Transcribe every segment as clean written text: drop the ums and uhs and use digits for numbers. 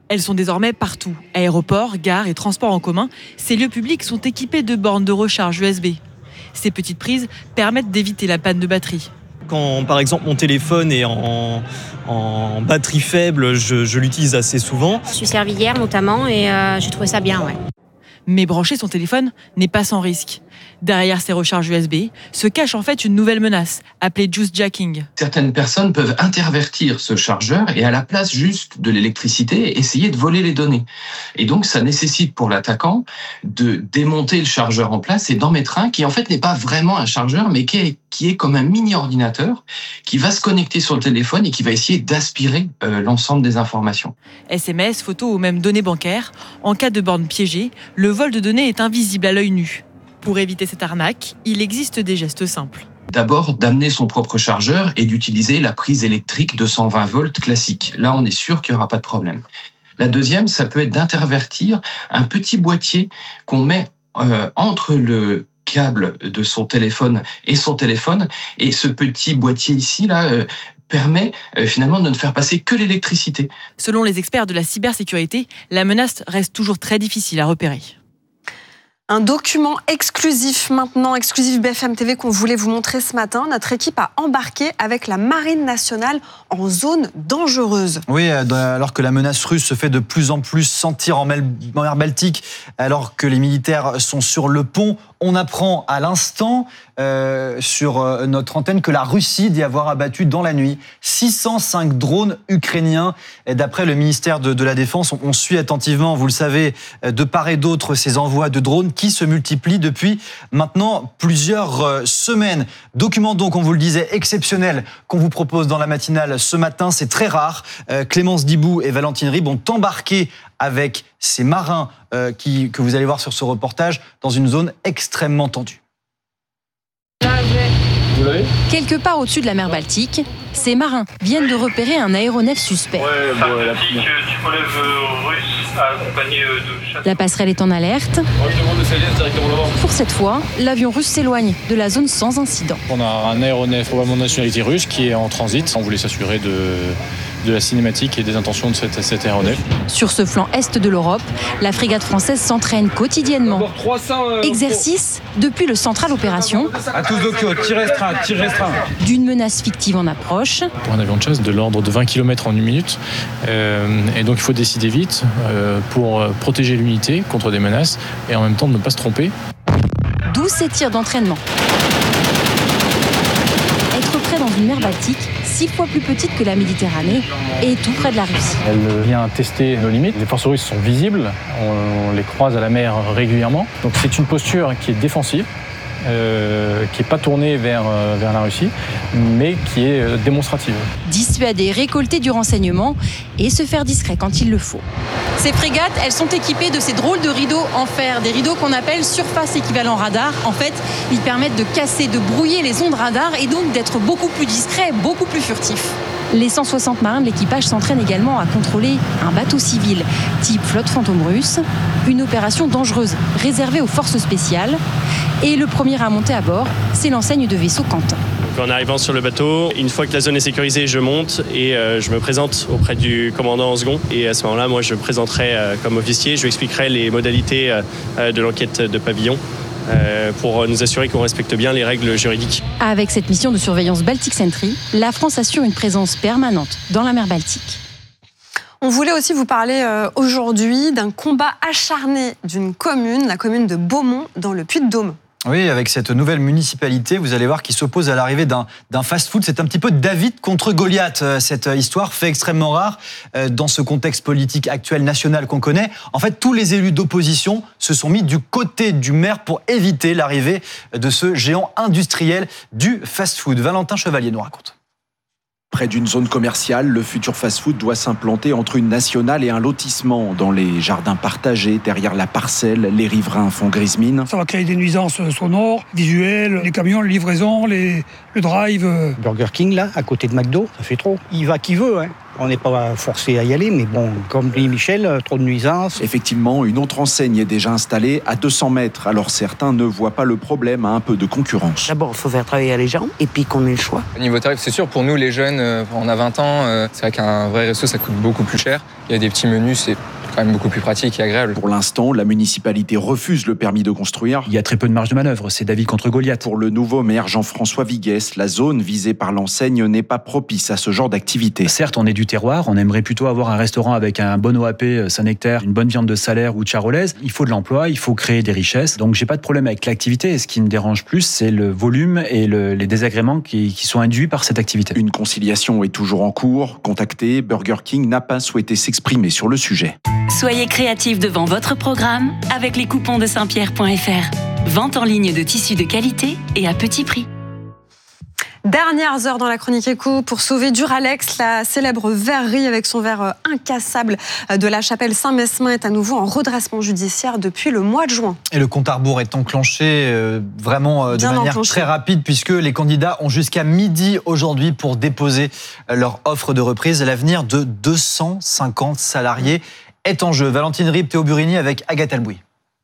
Elles sont désormais partout. Aéroports, gares et transports en commun, ces lieux publics sont équipés de bornes de recharge USB. Ces petites prises permettent d'éviter la panne de batterie. Quand, par exemple, mon téléphone est en batterie faible, je l'utilise assez souvent. Je suis servi hier notamment et j'ai trouvé ça bien, ouais. Mais brancher son téléphone n'est pas sans risque. Derrière ces recharges USB se cache en fait une nouvelle menace, appelée juice jacking. Certaines personnes peuvent intervertir ce chargeur et à la place juste de l'électricité, essayer de voler les données. Et donc ça nécessite pour l'attaquant de démonter le chargeur en place et d'en mettre un qui en fait n'est pas vraiment un chargeur mais qui est comme un mini ordinateur qui va se connecter sur le téléphone et qui va essayer d'aspirer l'ensemble des informations. SMS, photos ou même données bancaires, en cas de borne piégée, le vol de données est invisible à l'œil nu. Pour éviter cette arnaque, il existe des gestes simples. D'abord, d'amener son propre chargeur et d'utiliser la prise électrique de 120 volts classique. Là, on est sûr qu'il n'y aura pas de problème. La deuxième, ça peut être d'intervertir un petit boîtier qu'on met entre le câble de son téléphone. Et ce petit boîtier ici, là, permet finalement de ne faire passer que l'électricité. Selon les experts de la cybersécurité, la menace reste toujours très difficile à repérer. Un document exclusif maintenant, exclusif BFM TV qu'on voulait vous montrer ce matin. Notre équipe a embarqué avec la Marine nationale en zone dangereuse. Oui, alors que la menace russe se fait de plus en plus sentir en mer Baltique, alors que les militaires sont sur le pont, on apprend à l'instant sur notre antenne que la Russie dit avoir abattu dans la nuit 605 drones ukrainiens. Et d'après le ministère de la Défense, on suit attentivement, vous le savez, de part et d'autre ces envois de drones qui se multiplient depuis maintenant plusieurs semaines. Document donc, on vous le disait, exceptionnel qu'on vous propose dans la matinale ce matin. C'est très rare. Clémence Dibou et Valentine Ribes ont embarqué avec ces marins que vous allez voir sur ce reportage dans une zone extrêmement tendue. Quelque part au-dessus de la mer Baltique, ces marins viennent de repérer un aéronef suspect. La passerelle est en alerte. Pour cette fois, l'avion russe s'éloigne de la zone sans incident. On a un aéronef probablement de nationalité russe qui est en transit. On voulait s'assurer de la cinématique et des intentions de cet aéronef. Sur ce flanc est de l'Europe, la frégate française s'entraîne quotidiennement. Exercice depuis le central opération. À tous d'occhio, tir restreint. D'une menace fictive en approche. Pour un avion de chasse de l'ordre de 20 km en une minute. Et donc il faut décider vite pour protéger l'unité contre des menaces et en même temps de ne pas se tromper. D'où ces tirs d'entraînement. Être près dans une mer Baltique, 6 fois plus petite que la Méditerranée et tout près de la Russie. Elle vient tester nos limites. Les forces russes sont visibles, on les croise à la mer régulièrement. Donc c'est une posture qui est défensive, qui n'est pas tournée vers la Russie, mais qui est démonstrative. Dissuader, récolter du renseignement et se faire discret quand il le faut. Ces frégates, elles sont équipées de ces drôles de rideaux en fer, des rideaux qu'on appelle surface équivalent radar. En fait, ils permettent de casser, de brouiller les ondes radar et donc d'être beaucoup plus discrets, beaucoup plus furtifs. Les 160 marins de l'équipage s'entraînent également à contrôler un bateau civil, type flotte fantôme russe, une opération dangereuse réservée aux forces spéciales. Et le premier à monter à bord, c'est l'enseigne de vaisseau Quentin. En arrivant sur le bateau, une fois que la zone est sécurisée, je monte et je me présente auprès du commandant en second. Et à ce moment-là, moi, je me présenterai comme officier. Je lui expliquerai les modalités de l'enquête de pavillon pour nous assurer qu'on respecte bien les règles juridiques. Avec cette mission de surveillance Baltic Sentry, la France assure une présence permanente dans la mer Baltique. On voulait aussi vous parler aujourd'hui d'un combat acharné d'une commune, la commune de Beaumont, dans le Puy-de-Dôme. Oui, avec cette nouvelle municipalité, vous allez voir qu'il s'oppose à l'arrivée d'un fast-food. C'est un petit peu David contre Goliath. Cette histoire fait extrêmement rare dans ce contexte politique actuel national qu'on connaît. En fait, tous les élus d'opposition se sont mis du côté du maire pour éviter l'arrivée de ce géant industriel du fast-food. Valentin Chevalier nous raconte. Près d'une zone commerciale, le futur fast-food doit s'implanter entre une nationale et un lotissement. Dans les jardins partagés, derrière la parcelle, les riverains font grise mine. Ça va créer des nuisances sonores, visuelles, les camions, les livraisons, le drive. Burger King, là, à côté de McDo, ça fait trop. Il va qui veut, hein. On n'est pas forcé à y aller, mais bon, comme dit Michel, trop de nuisances. Effectivement, une autre enseigne est déjà installée à 200 mètres. Alors certains ne voient pas le problème à un peu de concurrence. D'abord, il faut faire travailler les gens et puis qu'on ait le choix. Au niveau tarif, c'est sûr, pour nous les jeunes, on a 20 ans, c'est vrai qu'un vrai resto, ça coûte beaucoup plus cher. Il y a des petits menus, c'est quand même beaucoup plus pratique et agréable. Pour l'instant, la municipalité refuse le permis de construire. Il y a très peu de marge de manœuvre, c'est David contre Goliath. Pour le nouveau maire Jean-François Viguès, la zone visée par l'enseigne n'est pas propice à ce genre d'activité. Certes, on est du terroir, on aimerait plutôt avoir un restaurant avec un bon OAP Saint-Nectaire, une bonne viande de Salaire ou de Charolaise. Il faut de l'emploi, il faut créer des richesses. Donc j'ai pas de problème avec l'activité. Et ce qui me dérange plus, c'est le volume et les désagréments qui sont induits par cette activité. Une conciliation est toujours en cours. Contacté, Burger King n'a pas souhaité s'exprimer sur le sujet. Soyez créatifs devant votre programme avec les coupons de Saint-Pierre.fr. Vente en ligne de tissus de qualité et à petit prix. Dernières heures dans la chronique éco pour sauver Duralex, la célèbre verrerie avec son verre incassable de la chapelle Saint-Mesmin est à nouveau en redressement judiciaire depuis le mois de juin. Et le compte à rebours est enclenché vraiment de manière très rapide puisque les candidats ont jusqu'à midi aujourd'hui pour déposer leur offre de reprise. L'avenir de 250 salariés est en jeu. Valentine Rib, Théo Burini avec Agathe Albouy.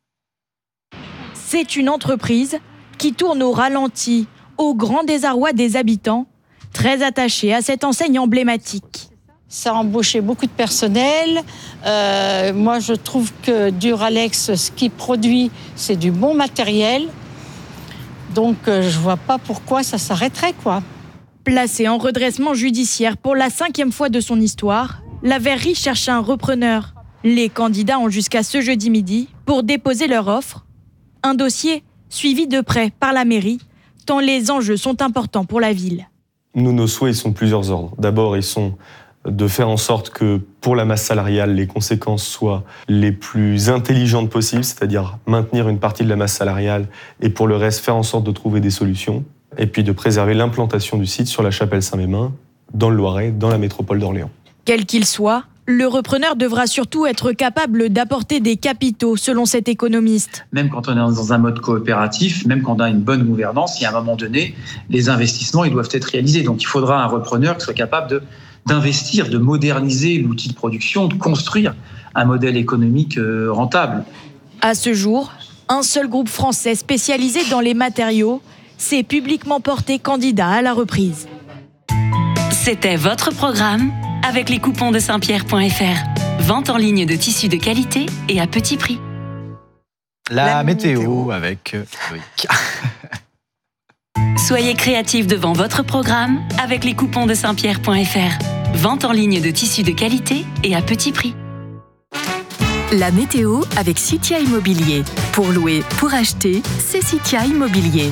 C'est une entreprise qui tourne au ralenti, au grand désarroi des habitants, très attachés à cette enseigne emblématique. Ça a embauché beaucoup de personnel. Moi, je trouve que Duralex, ce qu'il produit, c'est du bon matériel. Donc, je vois pas pourquoi ça s'arrêterait, quoi. Placée en redressement judiciaire pour la 5e fois de son histoire, la verrerie cherche un repreneur. Les candidats ont jusqu'à ce jeudi midi pour déposer leur offre. Un dossier suivi de près par la mairie, tant les enjeux sont importants pour la ville. Nous, nos souhaits, ils sont de plusieurs ordres. D'abord, ils sont de faire en sorte que pour la masse salariale, les conséquences soient les plus intelligentes possibles, c'est-à-dire maintenir une partie de la masse salariale et pour le reste, faire en sorte de trouver des solutions. Et puis de préserver l'implantation du site sur la chapelle Saint-Mesmin, dans le Loiret, dans la métropole d'Orléans. Quel qu'il soit, le repreneur devra surtout être capable d'apporter des capitaux, selon cet économiste. Même quand on est dans un mode coopératif, même quand on a une bonne gouvernance, il y a un moment donné, les investissements ils doivent être réalisés. Donc il faudra un repreneur qui soit capable d'investir, de moderniser l'outil de production, de construire un modèle économique rentable. À ce jour, un seul groupe français spécialisé dans les matériaux s'est publiquement porté candidat à la reprise. C'était votre programme avec les coupons de Saint-Pierre.fr. Vente en ligne de tissus de qualité et à petit prix. La météo avec Loïc. Soyez créatifs devant votre programme avec les coupons de Saint-Pierre.fr. Vente en ligne de tissus de qualité et à petit prix. La météo avec Citia Immobilier. Pour louer, pour acheter, c'est Citia Immobilier.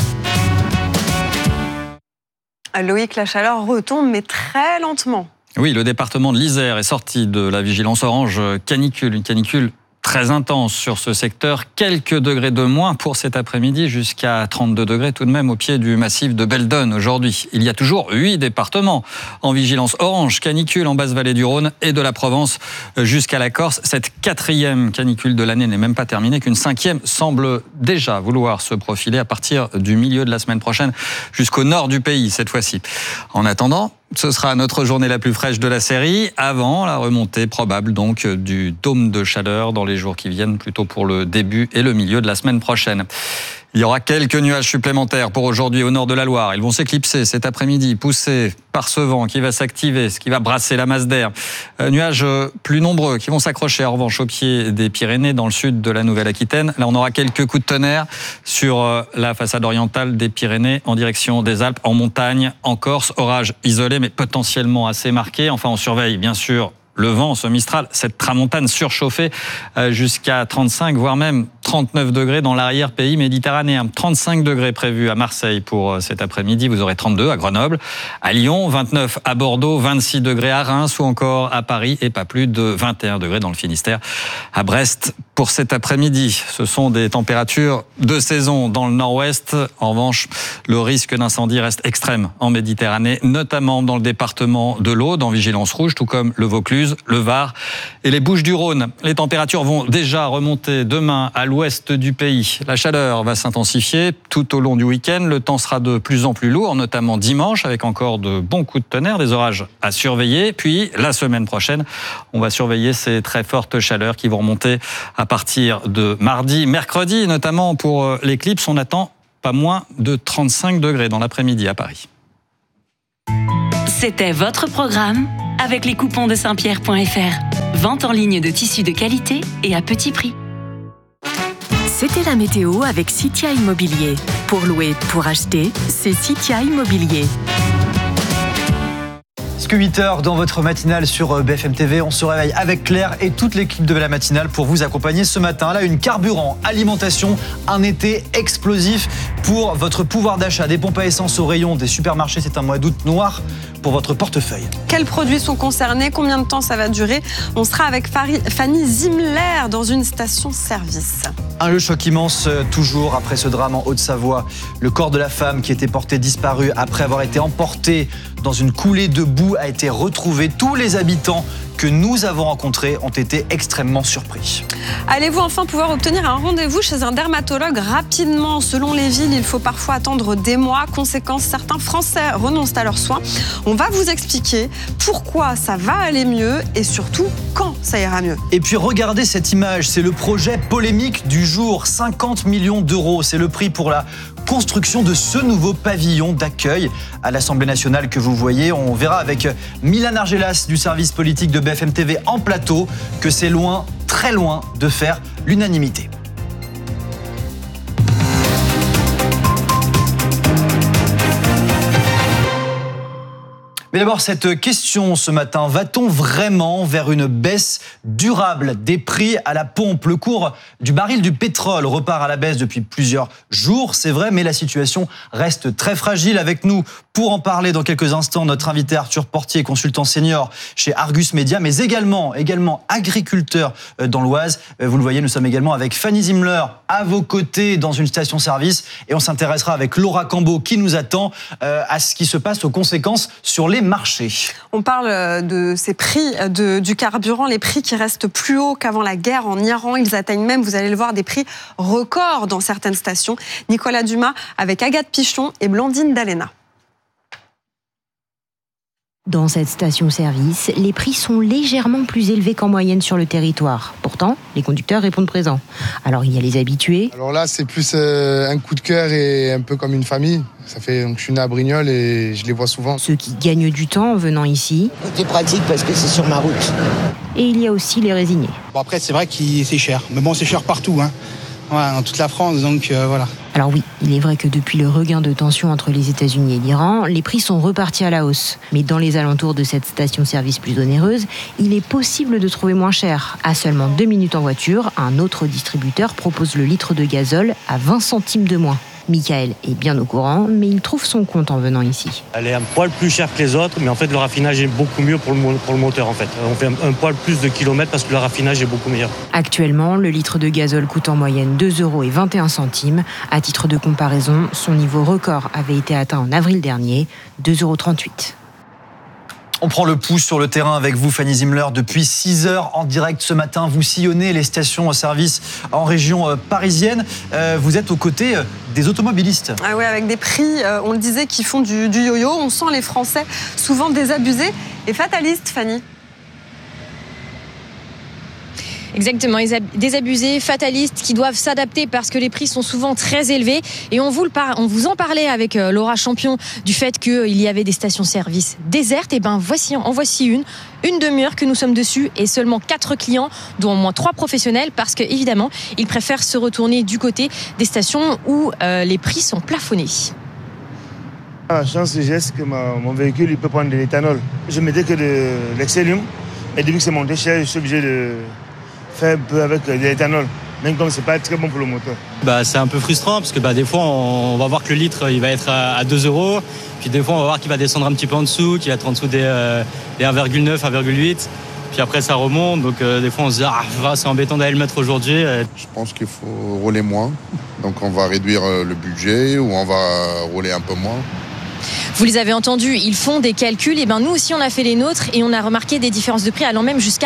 Loïc, la chaleur retombe, mais très lentement. Oui, le département de l'Isère est sorti de la vigilance orange canicule, une canicule très intense sur ce secteur. Quelques degrés de moins pour cet après-midi, jusqu'à 32 degrés tout de même au pied du massif de Beldon aujourd'hui. Il y a toujours 8 départements en vigilance orange canicule en basse-vallée du Rhône et de la Provence jusqu'à la Corse. Cette 4e canicule de l'année n'est même pas terminée, qu'une 5e semble déjà vouloir se profiler à partir du milieu de la semaine prochaine jusqu'au nord du pays cette fois-ci. En attendant, ce sera notre journée la plus fraîche de la série, avant la remontée probable donc du dôme de chaleur dans les jours qui viennent, plutôt pour le début et le milieu de la semaine prochaine. Il y aura quelques nuages supplémentaires pour aujourd'hui au nord de la Loire. Ils vont s'éclipser cet après-midi, poussés par ce vent qui va s'activer, ce qui va brasser la masse d'air. Nuages plus nombreux qui vont s'accrocher en revanche au pied des Pyrénées dans le sud de la Nouvelle-Aquitaine. Là, on aura quelques coups de tonnerre sur la façade orientale des Pyrénées en direction des Alpes, en montagne, en Corse. Orage isolé mais potentiellement assez marqué. Enfin, on surveille bien sûr le vent, ce Mistral, cette tramontane surchauffée jusqu'à 35, voire même 39 degrés dans l'arrière-pays méditerranéen. 35 degrés prévus à Marseille pour cet après-midi. Vous aurez 32 à Grenoble, à Lyon, 29 à Bordeaux, 26 degrés à Reims ou encore à Paris et pas plus de 21 degrés dans le Finistère. À Brest, pour cet après-midi, ce sont des températures de saison dans le nord-ouest. En revanche, le risque d'incendie reste extrême en Méditerranée, notamment dans le département de l'Aude, en vigilance rouge, tout comme le Vaucluse. Vaucluse, le Var et les Bouches-du-Rhône. Les températures vont déjà remonter demain à l'ouest du pays. La chaleur va s'intensifier tout au long du week-end. Le temps sera de plus en plus lourd, notamment dimanche, avec encore de bons coups de tonnerre, des orages à surveiller. Puis, la semaine prochaine, on va surveiller ces très fortes chaleurs qui vont remonter à partir de mardi, mercredi, notamment pour l'éclipse. On attend pas moins de 35 degrés dans l'après-midi à Paris. C'était votre programme avec les coupons de Saint-Pierre.fr. Vente en ligne de tissus de qualité et à petit prix. C'était la météo avec Citia Immobilier. Pour louer, pour acheter, c'est Citia Immobilier. Jusqu'à 8h dans votre matinale sur BFM TV. On se réveille avec Claire et toute l'équipe de la matinale pour vous accompagner ce matin. Là, une carburant, alimentation, un été explosif pour votre pouvoir d'achat. Des pompes à essence au rayon des supermarchés, c'est un mois d'août noir pour votre portefeuille. Quels produits sont concernés? Combien de temps ça va durer? On sera avec Fanny Zimler dans une station-service. Le choc immense, toujours après ce drame en Haute-Savoie. Le corps de la femme qui était porté disparu après avoir été emporté dans une coulée de boue a été retrouvé. Tous les habitants que nous avons rencontrés ont été extrêmement surpris. Allez-vous enfin pouvoir obtenir un rendez-vous chez un dermatologue rapidement? Selon les villes, il faut parfois attendre des mois. Conséquence, certains Français renoncent à leurs soins. On va vous expliquer pourquoi ça va aller mieux et surtout quand ça ira mieux. Et puis regardez cette image, c'est le projet polémique du jour. 50 millions d'euros, c'est le prix pour la construction de ce nouveau pavillon d'accueil à l'Assemblée nationale que vous voyez. On verra avec Milan Argelas du service politique de BFM TV en plateau que c'est loin, très loin de faire l'unanimité. Mais d'abord, cette question ce matin, va-t-on vraiment vers une baisse durable des prix à la pompe? Le cours du baril du pétrole repart à la baisse depuis plusieurs jours, c'est vrai, mais la situation reste très fragile. Avec nous, pour en parler dans quelques instants, notre invité Arthur Portier, consultant senior chez Argus Media, mais également agriculteur dans l'Oise. Vous le voyez, nous sommes également avec Fanny Zimler, à vos côtés dans une station-service, et on s'intéressera avec Laura Cambo qui nous attend à ce qui se passe aux conséquences sur les marchés. On parle de ces prix du carburant, les prix qui restent plus hauts qu'avant la guerre en Iran. Ils atteignent même, vous allez le voir, des prix records dans certaines stations. Nicolas Dumas avec Agathe Pichon et Blandine Dalena. Dans cette station-service, les prix sont légèrement plus élevés qu'en moyenne sur le territoire. Pourtant, les conducteurs répondent présents. Alors, il y a les habitués. Alors là, c'est plus un coup de cœur et un peu comme une famille. Donc, je suis né à Brignoles et je les vois souvent. Ceux qui gagnent du temps en venant ici. C'est pratique parce que c'est sur ma route. Et il y a aussi les résignés. Bon, après, c'est vrai que c'est cher. Mais bon, c'est cher partout, hein. Ouais, dans toute la France, donc voilà. Alors oui, il est vrai que depuis le regain de tension entre les États-Unis et l'Iran, les prix sont repartis à la hausse. Mais dans les alentours de cette station-service plus onéreuse, il est possible de trouver moins cher. À seulement 2 minutes en voiture, un autre distributeur propose le litre de gazole à 20 centimes de moins. Michael est bien au courant, mais il trouve son compte en venant ici. Elle est un poil plus chère que les autres, mais en fait le raffinage est beaucoup mieux pour le moteur en fait. On fait un poil plus de kilomètres parce que le raffinage est beaucoup meilleur. Actuellement, le litre de gazole coûte en moyenne 2,21 €. À titre de comparaison, son niveau record avait été atteint en avril dernier, 2,38 €. On prend le pouls sur le terrain avec vous, Fanny Zimler, depuis 6 heures en direct ce matin. Vous sillonnez les stations-service en région parisienne. Vous êtes aux côtés des automobilistes. Ah ouais, avec des prix, on le disait, qui font du yo-yo. On sent les Français souvent désabusés et fatalistes, Fanny. Exactement, désabusés, fatalistes, qui doivent s'adapter parce que les prix sont souvent très élevés. Et on vous en parlait avec Laura Champion du fait qu'il y avait des stations-service désertes. Et ben en voici une demi-heure que nous sommes dessus et seulement 4 clients, dont au moins 3 professionnels, parce que évidemment, ils préfèrent se retourner du côté des stations où les prix sont plafonnés. La chance que j'ai, c'est que mon véhicule il peut prendre de l'éthanol. Je mettais que de l'Excellium, et depuis que c'est monté cher, je suis obligé de faire un peu avec de l'éthanol, même comme c'est pas très bon pour le moteur. C'est un peu frustrant parce que des fois on va voir que le litre il va être à 2 €, puis des fois on va voir qu'il va descendre un petit peu en dessous, qu'il va être en dessous des 1,9, 1,8, puis après ça remonte, donc des fois on se dit c'est embêtant d'aller le mettre aujourd'hui. Je pense qu'il faut rouler moins, donc on va réduire le budget ou on va rouler un peu moins. Vous les avez entendus, ils font des calculs. Et nous aussi, on a fait les nôtres et on a remarqué des différences de prix allant même jusqu'à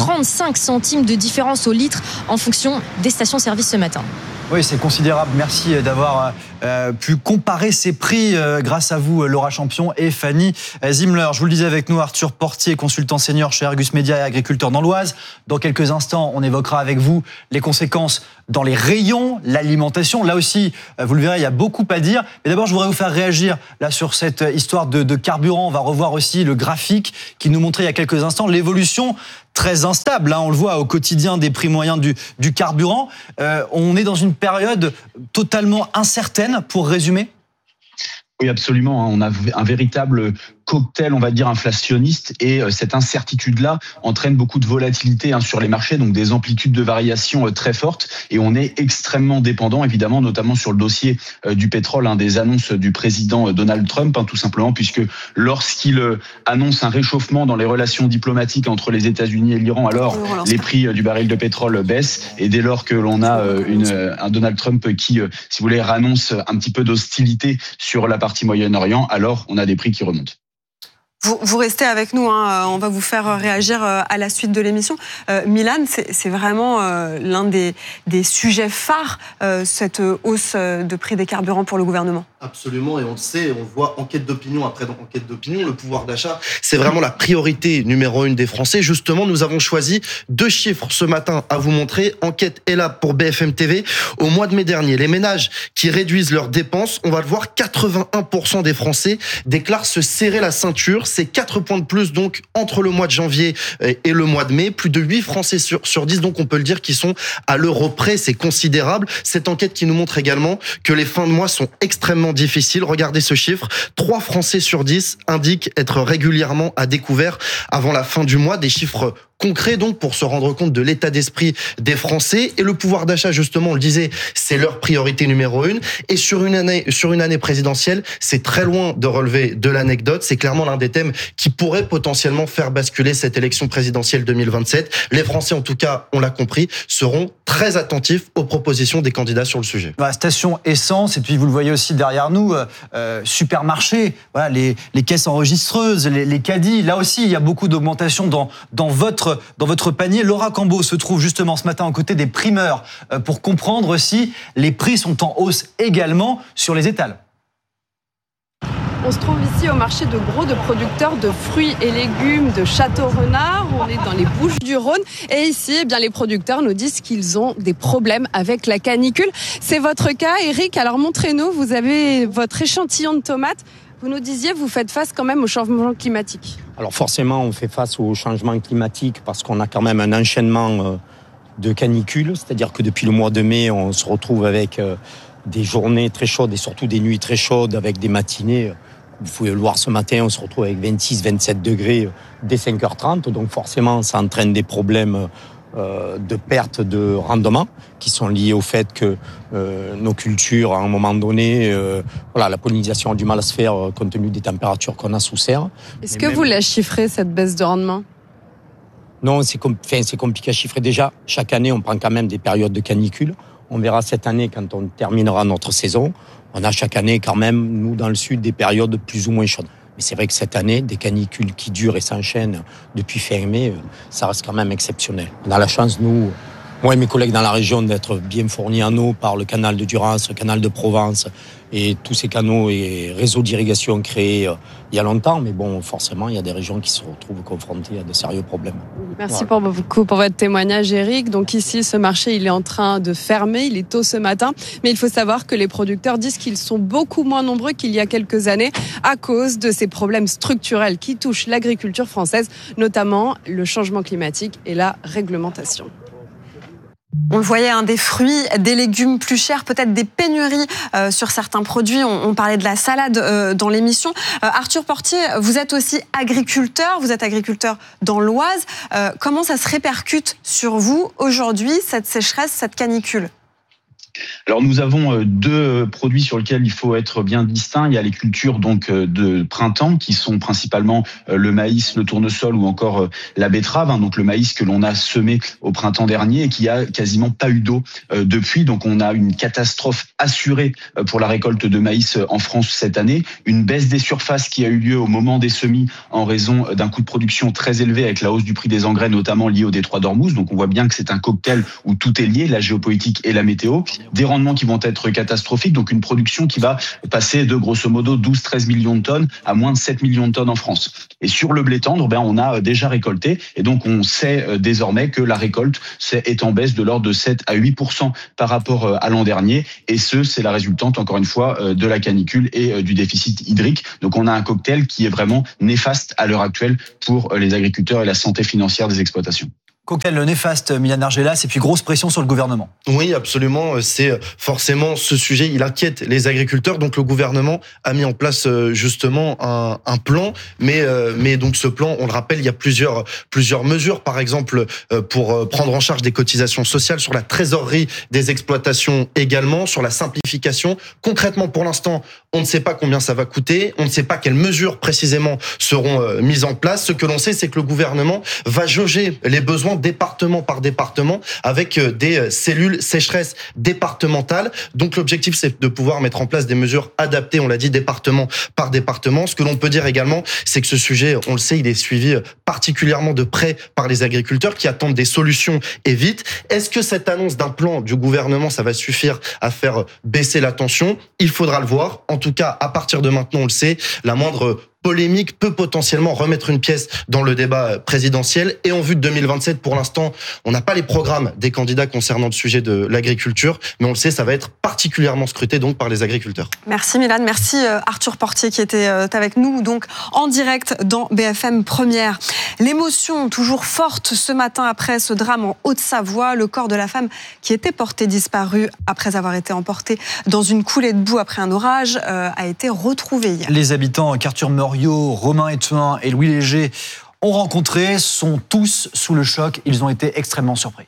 35 centimes de différence au litre en fonction des stations-service ce matin. Oui, c'est considérable. Merci d'avoir pu comparer ces prix grâce à vous, Laura Champion et Fanny Zimler. Je vous le disais avec nous, Arthur Portier, consultant senior chez Argus Media et agriculteur dans l'Oise. Dans quelques instants, on évoquera avec vous les conséquences dans les rayons, l'alimentation. Là aussi, vous le verrez, il y a beaucoup à dire. Mais d'abord, je voudrais vous faire réagir là sur cette histoire de carburant. On va revoir aussi le graphique qui nous montrait il y a quelques instants l'évolution très instable. On le voit au quotidien des prix moyens du carburant. On est dans une période totalement incertaine, pour résumer. Oui, absolument. On a un véritable cocktail, on va dire, inflationniste, et cette incertitude-là entraîne beaucoup de volatilité sur les marchés, donc des amplitudes de variation très fortes, et on est extrêmement dépendant, évidemment, notamment sur le dossier du pétrole, des annonces du président Donald Trump, tout simplement, puisque lorsqu'il annonce un réchauffement dans les relations diplomatiques entre les États-Unis et l'Iran, alors les prix du baril de pétrole baissent, et dès lors que l'on a un Donald Trump qui, si vous voulez, annonce un petit peu d'hostilité sur la partie Moyen-Orient, alors on a des prix qui remontent. Vous restez avec nous, on va vous faire réagir à la suite de l'émission. Milan, c'est vraiment l'un des sujets phares, cette hausse de prix des carburants pour le gouvernement. Absolument, et on le sait, on voit enquête d'opinion après enquête d'opinion, le pouvoir d'achat, c'est vraiment la priorité numéro 1 des Français. Justement, nous avons choisi 2 chiffres ce matin à vous montrer. Enquête Elabe pour BFM TV. Au mois de mai dernier, les ménages qui réduisent leurs dépenses, on va le voir, 81% des Français déclarent se serrer la ceinture. C'est 4 points de plus donc entre le mois de janvier et le mois de mai. Plus de 8 Français sur 10, donc on peut le dire, qui sont à l'euro près. C'est considérable. Cette enquête qui nous montre également que les fins de mois sont extrêmement difficiles. Regardez ce chiffre. 3 Français sur 10 indiquent être régulièrement à découvert avant la fin du mois. Des chiffres concret donc pour se rendre compte de l'état d'esprit des Français. Et le pouvoir d'achat, justement, on le disait, c'est leur priorité numéro 1. Et sur une année présidentielle, c'est très loin de relever de l'anecdote. C'est clairement l'un des thèmes qui pourrait potentiellement faire basculer cette élection présidentielle 2027. Les Français, en tout cas, on l'a compris, seront très attentifs aux propositions des candidats sur le sujet. Station essence, et puis vous le voyez aussi derrière nous, supermarché, voilà, les caisses enregistreuses, les caddies. Là aussi, il y a beaucoup d'augmentation dans votre panier. Laura Cambo se trouve justement ce matin aux côtés des primeurs pour comprendre si les prix sont en hausse également sur les étals. On se trouve ici au marché de Gros de producteurs de fruits et légumes de Château-Renard. On est dans les Bouches-du-Rhône. Et ici, les producteurs nous disent qu'ils ont des problèmes avec la canicule. C'est votre cas, Eric. Alors montrez-nous, vous avez votre échantillon de tomates. Vous nous disiez, vous faites face quand même au changement climatique. Alors forcément, on fait face au changement climatique parce qu'on a quand même un enchaînement de canicules. C'est-à-dire que depuis le mois de mai, on se retrouve avec des journées très chaudes et surtout des nuits très chaudes avec des matinées. Vous pouvez le voir ce matin, on se retrouve avec 26-27 degrés dès 5h30. Donc forcément, ça entraîne des problèmes de perte de rendement qui sont liés au fait que nos cultures, à un moment donné, la pollinisation a du mal à se faire compte tenu des températures qu'on a sous serre. Est-ce que vous la chiffrez, cette baisse de rendement ? Non, c'est compliqué à chiffrer. Déjà, chaque année, on prend quand même des périodes de canicule. On verra cette année, quand on terminera notre saison, on a chaque année quand même, nous, dans le sud, des périodes plus ou moins chaudes. Mais c'est vrai que cette année, des canicules qui durent et s'enchaînent depuis fin mai, ça reste quand même exceptionnel. On a la chance, nous, moi et mes collègues dans la région, d'être bien fournis en eau par le canal de Durance, le canal de Provence et tous ces canaux et réseaux d'irrigation créés il y a longtemps. Mais bon, forcément, il y a des régions qui se retrouvent confrontées à de sérieux problèmes. Merci beaucoup pour votre témoignage, Eric. Donc ici, ce marché, il est en train de fermer. Il est tôt ce matin. Mais il faut savoir que les producteurs disent qu'ils sont beaucoup moins nombreux qu'il y a quelques années à cause de ces problèmes structurels qui touchent l'agriculture française, notamment le changement climatique et la réglementation. On le voyait, des fruits, des légumes plus chers, peut-être des pénuries sur certains produits. On parlait de la salade dans l'émission. Arthur Portier, vous êtes aussi agriculteur. Vous êtes agriculteur dans l'Oise. Comment ça se répercute sur vous aujourd'hui, cette sécheresse, cette canicule ? Alors nous avons deux produits sur lesquels il faut être bien distinct. Il y a les cultures donc de printemps qui sont principalement le maïs, le tournesol ou encore la betterave. Donc le maïs que l'on a semé au printemps dernier et qui a quasiment pas eu d'eau depuis. Donc on a une catastrophe assurée pour la récolte de maïs en France cette année. Une baisse des surfaces qui a eu lieu au moment des semis en raison d'un coût de production très élevé avec la hausse du prix des engrais notamment lié au détroit d'Ormuz. Donc on voit bien que c'est un cocktail où tout est lié, la géopolitique et la météo. Des rendements qui vont être catastrophiques, donc une production qui va passer de grosso modo 12-13 millions de tonnes à moins de 7 millions de tonnes en France. Et sur le blé tendre, on a déjà récolté et donc on sait désormais que la récolte est en baisse de l'ordre de 7 à 8% par rapport à l'an dernier et c'est la résultante encore une fois de la canicule et du déficit hydrique. Donc on a un cocktail qui est vraiment néfaste à l'heure actuelle pour les agriculteurs et la santé financière des exploitations. Cocktail néfaste, Milan Argelas, et puis grosse pression sur le gouvernement. Oui, absolument. C'est forcément ce sujet, il inquiète les agriculteurs. Donc le gouvernement a mis en place justement un plan. Mais donc ce plan, on le rappelle, il y a plusieurs mesures. Par exemple, pour prendre en charge des cotisations sociales, sur la trésorerie des exploitations également, sur la simplification. Concrètement, pour l'instant, on ne sait pas combien ça va coûter. On ne sait pas quelles mesures précisément seront mises en place. Ce que l'on sait, c'est que le gouvernement va jauger les besoins département par département avec des cellules sécheresse départementales. Donc l'objectif, c'est de pouvoir mettre en place des mesures adaptées, on l'a dit, département par département. Ce que l'on peut dire également, c'est que ce sujet, on le sait, il est suivi particulièrement de près par les agriculteurs qui attendent des solutions et vite. Est-ce que cette annonce d'un plan du gouvernement, ça va suffire à faire baisser la tension ? Il faudra le voir. En tout cas, à partir de maintenant, on le sait, la moindre polémique peut potentiellement remettre une pièce dans le débat présidentiel. Et en vue de 2027, pour l'instant, on n'a pas les programmes des candidats concernant le sujet de l'agriculture, mais on le sait, ça va être particulièrement scruté donc par les agriculteurs. Merci Milan, merci Arthur Portier qui était avec nous donc en direct dans BFM Première. L'émotion toujours forte ce matin après ce drame en Haute-Savoie, le corps de la femme qui était portée disparue après avoir été emportée dans une coulée de boue après un orage a été retrouvé hier. Les habitants qu'Arthur Moriot, Romain Etouin et Louis Léger ont rencontrés sont tous sous le choc. Ils ont été extrêmement surpris.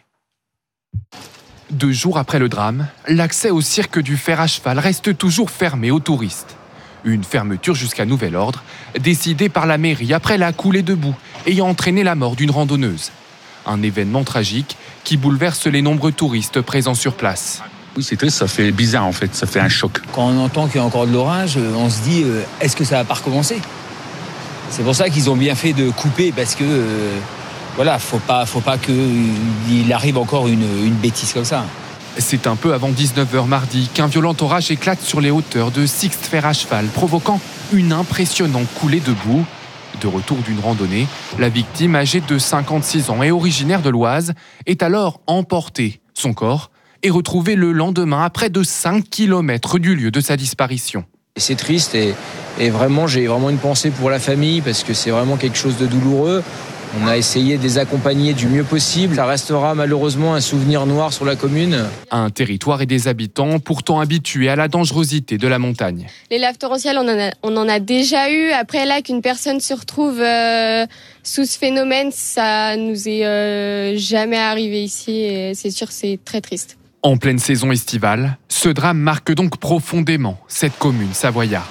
2 jours après le drame, l'accès au cirque du fer à cheval reste toujours fermé aux touristes. Une fermeture jusqu'à nouvel ordre, décidée par la mairie après la coulée de boue ayant entraîné la mort d'une randonneuse. Un événement tragique qui bouleverse les nombreux touristes présents sur place. Oui, c'est triste, ça fait bizarre en fait, ça fait un choc. Quand on entend qu'il y a encore de l'orage, on se dit est-ce que ça va pas recommencer ? C'est pour ça qu'ils ont bien fait de couper parce que faut pas qu'il arrive encore une bêtise comme ça. C'est un peu avant 19h mardi qu'un violent orage éclate sur les hauteurs de Sixte Fer à cheval, provoquant une impressionnante coulée de boue. De retour d'une randonnée, la victime, âgée de 56 ans et originaire de l'Oise, est alors emportée. Son corps est retrouvé le lendemain à près de 5 km du lieu de sa disparition. C'est triste et vraiment, j'ai vraiment une pensée pour la famille parce que c'est vraiment quelque chose de douloureux. On a essayé de les accompagner du mieux possible. Ça restera malheureusement un souvenir noir sur la commune. Un territoire et des habitants pourtant habitués à la dangerosité de la montagne. Les laves torrentielles, on en a déjà eu. Après là, qu'une personne se retrouve sous ce phénomène, ça nous est jamais arrivé ici. Et c'est sûr, c'est très triste. En pleine saison estivale, ce drame marque donc profondément cette commune savoyarde.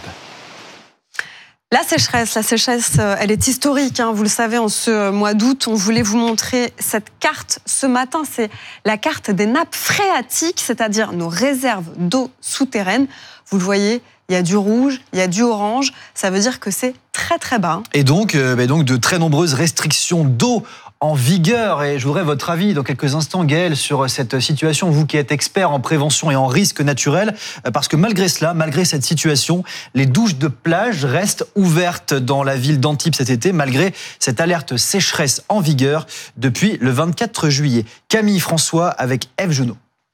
La sécheresse, elle est historique. Vous le savez, en ce mois d'août, on voulait vous montrer cette carte. Ce matin, c'est la carte des nappes phréatiques, c'est-à-dire nos réserves d'eau souterraine. Vous le voyez, il y a du rouge, il y a du orange. Ça veut dire que c'est très très bas. Et donc de très nombreuses restrictions d'eau en vigueur. Et je voudrais votre avis dans quelques instants, Gaël, sur cette situation, vous qui êtes expert en prévention et en risque naturel, parce que malgré cela, malgré cette situation, les douches de plage restent ouvertes dans la ville d'Antibes cet été, malgré cette alerte sécheresse en vigueur depuis le 24 juillet. Camille François avec Ève Genot.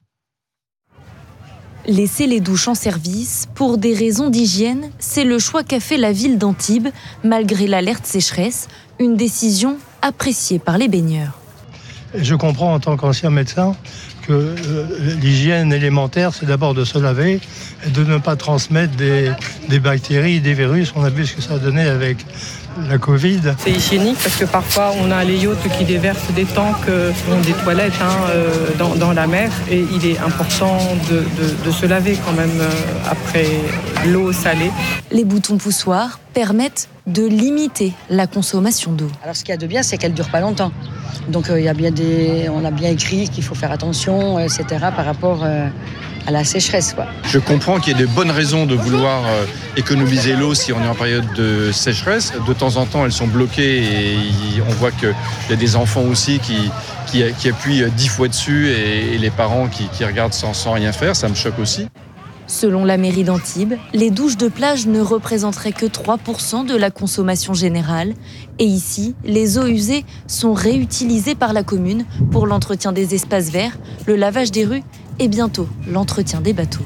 Laisser les douches en service, pour des raisons d'hygiène, c'est le choix qu'a fait la ville d'Antibes, malgré l'alerte sécheresse, une décision appréciée par les baigneurs. Je comprends en tant qu'ancien médecin que l'hygiène élémentaire, c'est d'abord de se laver et de ne pas transmettre des bactéries, des virus. On a vu ce que ça a donné avec la Covid. C'est hygiénique parce que parfois on a les yachts qui déversent des tanks, des toilettes dans la mer et il est important de se laver quand même après l'eau salée. Les boutons poussoirs permettent de limiter la consommation d'eau. Alors ce qu'il y a de bien, c'est qu'elle ne dure pas longtemps. Donc on a bien écrit qu'il faut faire attention, etc. par rapport à la sécheresse, quoi. Je comprends qu'il y ait de bonnes raisons de vouloir économiser l'eau si on est en période de sécheresse. De temps en temps, elles sont bloquées et on voit qu'il y a des enfants aussi qui appuient 10 fois dessus et les parents qui regardent sans rien faire. Ça me choque aussi. Selon la mairie d'Antibes, les douches de plage ne représenteraient que 3% de la consommation générale. Et ici, les eaux usées sont réutilisées par la commune pour l'entretien des espaces verts, le lavage des rues et bientôt l'entretien des bateaux.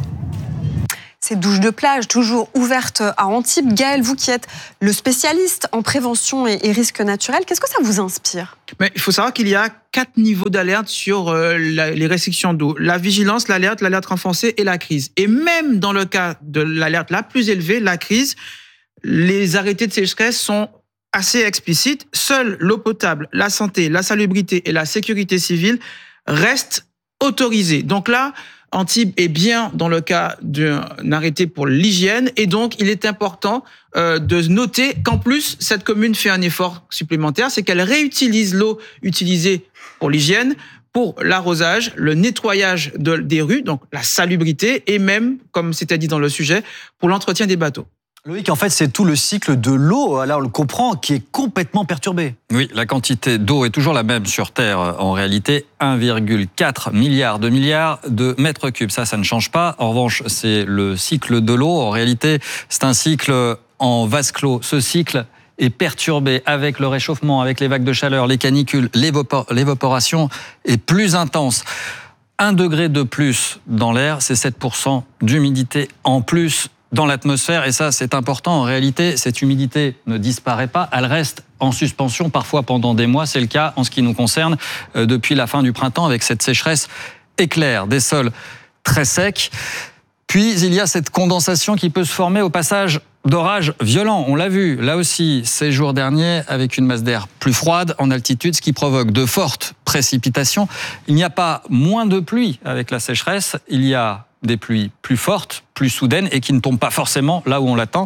Ces douches de plage toujours ouvertes à Antibes. Gaël, vous qui êtes le spécialiste en prévention et risques naturels, qu'est-ce que ça vous inspire ? Mais il faut savoir qu'il y a 4 niveaux d'alerte sur les restrictions d'eau. La vigilance, l'alerte renforcée et la crise. Et même dans le cas de l'alerte la plus élevée, la crise, les arrêtés de sécheresse sont assez explicites. Seule l'eau potable, la santé, la salubrité et la sécurité civile restent autorisées. Donc là, Antibes est bien dans le cas d'un arrêté pour l'hygiène et donc il est important de noter qu'en plus cette commune fait un effort supplémentaire, c'est qu'elle réutilise l'eau utilisée pour l'hygiène, pour l'arrosage, le nettoyage des rues, donc la salubrité et même, comme c'était dit dans le sujet, pour l'entretien des bateaux. Loïc, en fait, c'est tout le cycle de l'eau, alors on le comprend, qui est complètement perturbé. Oui, la quantité d'eau est toujours la même sur Terre. En réalité, 1,4 milliard de mètres cubes. Ça ne change pas. En revanche, c'est le cycle de l'eau. En réalité, c'est un cycle en vase clos. Ce cycle est perturbé avec le réchauffement, avec les vagues de chaleur, les canicules, l'évaporation est plus intense. 1 degré de plus dans l'air, c'est 7% d'humidité en plus dans l'atmosphère, et ça c'est important. En réalité, cette humidité ne disparaît pas, elle reste en suspension, parfois pendant des mois. C'est le cas en ce qui nous concerne depuis la fin du printemps avec cette sécheresse éclair, des sols très secs. Puis il y a cette condensation qui peut se former au passage d'orages violents. On l'a vu là aussi ces jours derniers avec une masse d'air plus froide en altitude, ce qui provoque de fortes précipitations. Il n'y a pas moins de pluie avec la sécheresse, il y a des pluies plus fortes, plus soudaines et qui ne tombent pas forcément là où on l'attend.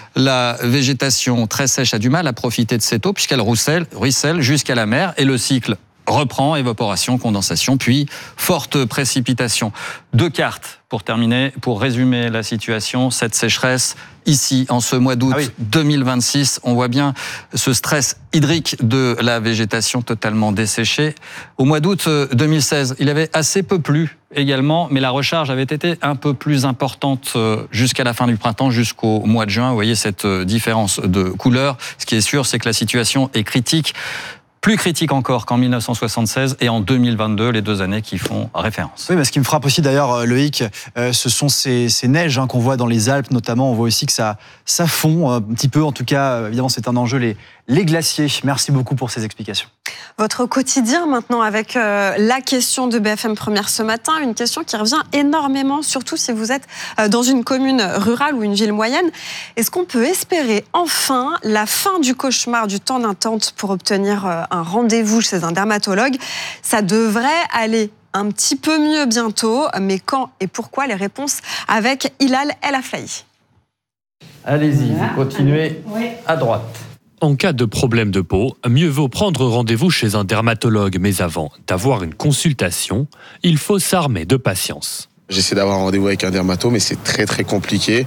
La végétation très sèche a du mal à profiter de cette eau puisqu'elle ruisselle jusqu'à la mer et le cycle reprend, évaporation, condensation, puis forte précipitation. 2 cartes pour terminer, pour résumer la situation, cette sécheresse ici en ce mois d'août 2026, on voit bien ce stress hydrique de la végétation totalement desséchée. Au mois d'août 2016, il avait assez peu plu également, mais la recharge avait été un peu plus importante jusqu'à la fin du printemps, jusqu'au mois de juin. Vous voyez cette différence de couleur. Ce qui est sûr, c'est que la situation est critique. Plus critique encore qu'en 1976 et en 2022, les 2 années qui font référence. Oui, mais ce qui me frappe aussi d'ailleurs, Loïc, ce sont ces neiges qu'on voit dans les Alpes notamment. On voit aussi que ça fond un petit peu, en tout cas, évidemment c'est un enjeu, les glaciers. Merci beaucoup pour ces explications. Votre quotidien maintenant avec la question de BFM Première ce matin, une question qui revient énormément, surtout si vous êtes dans une commune rurale ou une ville moyenne. Est-ce qu'on peut espérer enfin la fin du cauchemar du temps d'attente pour obtenir un rendez-vous chez un dermatologue ? Ça devrait aller un petit peu mieux bientôt, mais quand et pourquoi ? Les réponses avec Hilal El Aflahi. Allez-y, vous continuez à droite. En cas de problème de peau, mieux vaut prendre rendez-vous chez un dermatologue. Mais avant d'avoir une consultation, il faut s'armer de patience. J'essaie d'avoir un rendez-vous avec un dermato, mais c'est très très compliqué.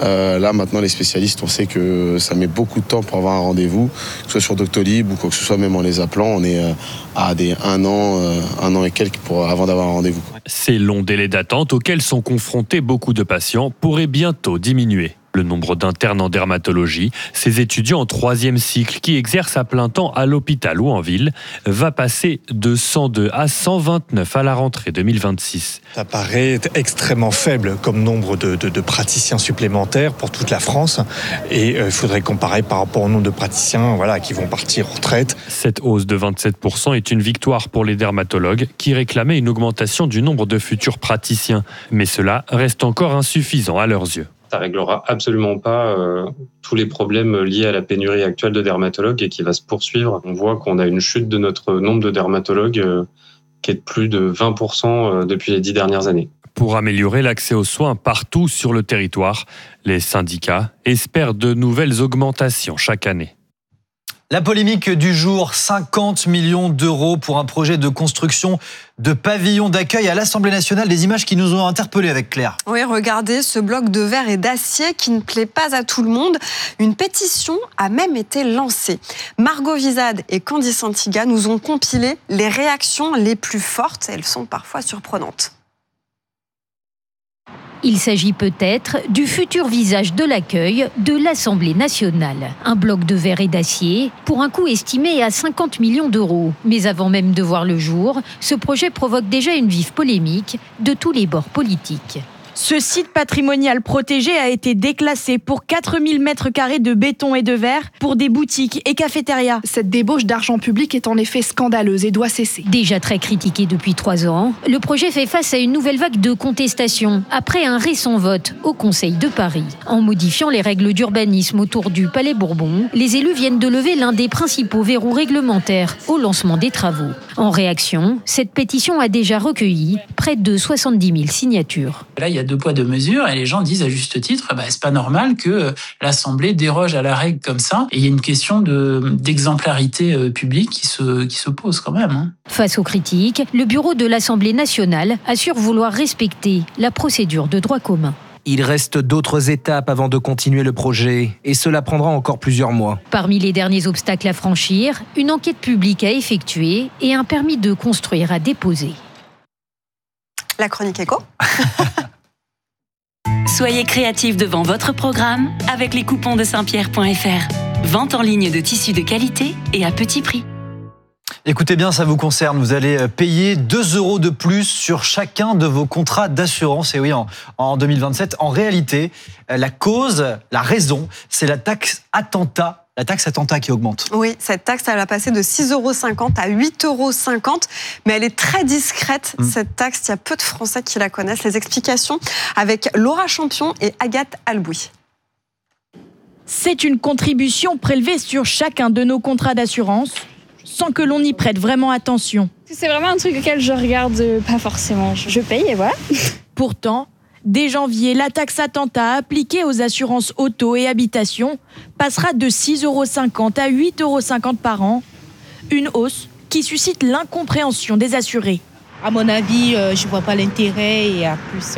Là maintenant les spécialistes, on sait que ça met beaucoup de temps pour avoir un rendez-vous, que ce soit sur Doctolib ou quoi que ce soit, même en les appelant, on est à un an et quelques avant d'avoir un rendez-vous. Ces longs délais d'attente auxquels sont confrontés beaucoup de patients pourraient bientôt diminuer. Le nombre d'internes en dermatologie, ces étudiants en 3e cycle qui exercent à plein temps à l'hôpital ou en ville, va passer de 102 à 129 à la rentrée 2026. Ça paraît extrêmement faible comme nombre de praticiens supplémentaires pour toute la France. Et il faudrait comparer par rapport au nombre de praticiens qui vont partir en retraite. Cette hausse de 27% est une victoire pour les dermatologues qui réclamaient une augmentation du nombre de futurs praticiens. Mais cela reste encore insuffisant à leurs yeux. ça réglera absolument pas tous les problèmes liés à la pénurie actuelle de dermatologues et qui va se poursuivre. On voit qu'on a une chute de notre nombre de dermatologues qui est de plus de 20% depuis les 10 dernières années. Pour améliorer l'accès aux soins partout sur le territoire, les syndicats espèrent de nouvelles augmentations chaque année. La polémique du jour, 50 millions d'euros pour un projet de construction de pavillons d'accueil à l'Assemblée nationale. Des images qui nous ont interpellés avec Claire. Oui, regardez ce bloc de verre et d'acier qui ne plaît pas à tout le monde. Une pétition a même été lancée. Margot Vizade et Candy Santiga nous ont compilé les réactions les plus fortes. Elles sont parfois surprenantes. Il s'agit peut-être du futur visage de l'accueil de l'Assemblée nationale. Un bloc de verre et d'acier pour un coût estimé à 50 millions d'euros. Mais avant même de voir le jour, ce projet provoque déjà une vive polémique de tous les bords politiques. Ce site patrimonial protégé a été déclassé pour 4000 mètres carrés de béton et de verre pour des boutiques et cafétérias. Cette débauche d'argent public est en effet scandaleuse et doit cesser. Déjà très critiqué depuis 3 ans, le projet fait face à une nouvelle vague de contestation après un récent vote au Conseil de Paris. En modifiant les règles d'urbanisme autour du Palais Bourbon, les élus viennent de lever l'un des principaux verrous réglementaires au lancement des travaux. En réaction, cette pétition a déjà recueilli près de 70 000 signatures. Là, il y a 2 poids 2 mesures et les gens disent à juste titre, c'est pas normal que l'Assemblée déroge à la règle comme ça. Et il y a une question d'exemplarité publique qui se pose quand même. Face aux critiques, le bureau de l'Assemblée nationale assure vouloir respecter la procédure de droit commun. Il reste d'autres étapes avant de continuer le projet et cela prendra encore plusieurs mois. Parmi les derniers obstacles à franchir, une enquête publique à effectuer et un permis de construire à déposer. La chronique éco. Soyez créatifs devant votre programme avec les coupons de Saint-Pierre.fr. Vente en ligne de tissus de qualité et à petit prix. Écoutez bien, ça vous concerne. Vous allez payer 2 € de plus sur chacun de vos contrats d'assurance. Et oui, en 2027, en réalité, la raison, c'est la taxe attentat. La taxe attentat qui augmente. Oui, cette taxe, elle va passer de 6,50 € à 8,50 €. Mais elle est très discrète, cette taxe. Il y a peu de Français qui la connaissent. Les explications avec Laura Champion et Agathe Albouy. C'est une contribution prélevée sur chacun de nos contrats d'assurance, sans que l'on y prête vraiment attention. C'est vraiment un truc auquel je regarde pas forcément. Je paye et voilà. Pourtant, dès janvier, la taxe attentat appliquée aux assurances auto et habitation passera de 6,50 € à 8,50 € par an. Une hausse qui suscite l'incompréhension des assurés. À mon avis, je ne vois pas l'intérêt et en plus,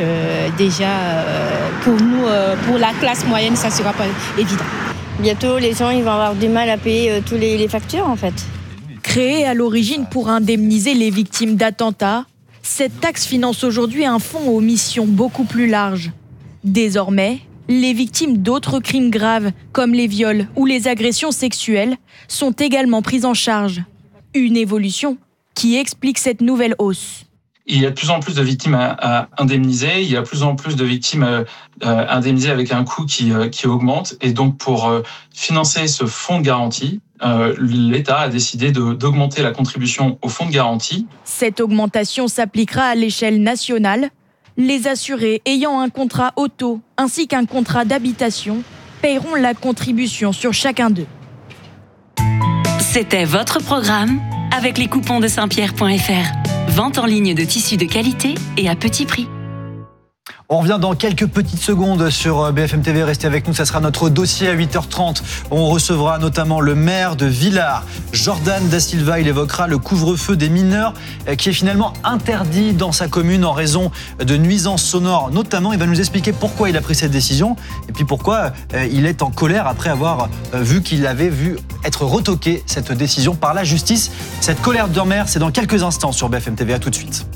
pour nous, pour la classe moyenne, ça ne sera pas évident. Bientôt, les gens ils vont avoir du mal à payer tous les factures en fait. Créée à l'origine pour indemniser les victimes d'attentats, cette taxe finance aujourd'hui un fonds aux missions beaucoup plus larges. Désormais, les victimes d'autres crimes graves, comme les viols ou les agressions sexuelles, sont également prises en charge. Une évolution qui explique cette nouvelle hausse. Il y a de plus en plus de victimes à indemniser, il y a de plus en plus de victimes indemnisées avec un coût qui augmente. Et donc, pour financer ce fonds de garantie, l'État a décidé d'augmenter la contribution au fonds de garantie. Cette augmentation s'appliquera à l'échelle nationale. Les assurés ayant un contrat auto ainsi qu'un contrat d'habitation paieront la contribution sur chacun d'eux. C'était votre programme avec les coupons de Saint-Pierre.fr. Vente en ligne de tissus de qualité et à petit prix. On revient dans quelques petites secondes sur BFM TV. Restez avec nous, ça sera notre dossier à 8h30. On recevra notamment le maire de Villars, Jordan Da Silva. Il évoquera le couvre-feu des mineurs qui est finalement interdit dans sa commune en raison de nuisances sonores. Notamment, il va nous expliquer pourquoi il a pris cette décision et puis pourquoi il est en colère après avoir vu qu'il avait vu être retoqué cette décision par la justice. Cette colère de maire, c'est dans quelques instants sur BFM TV. À tout de suite.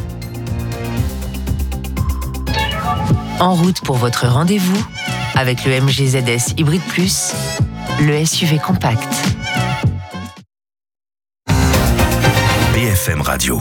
En route pour votre rendez-vous avec le MG ZS Hybrid Plus, le SUV compact. BFM Radio.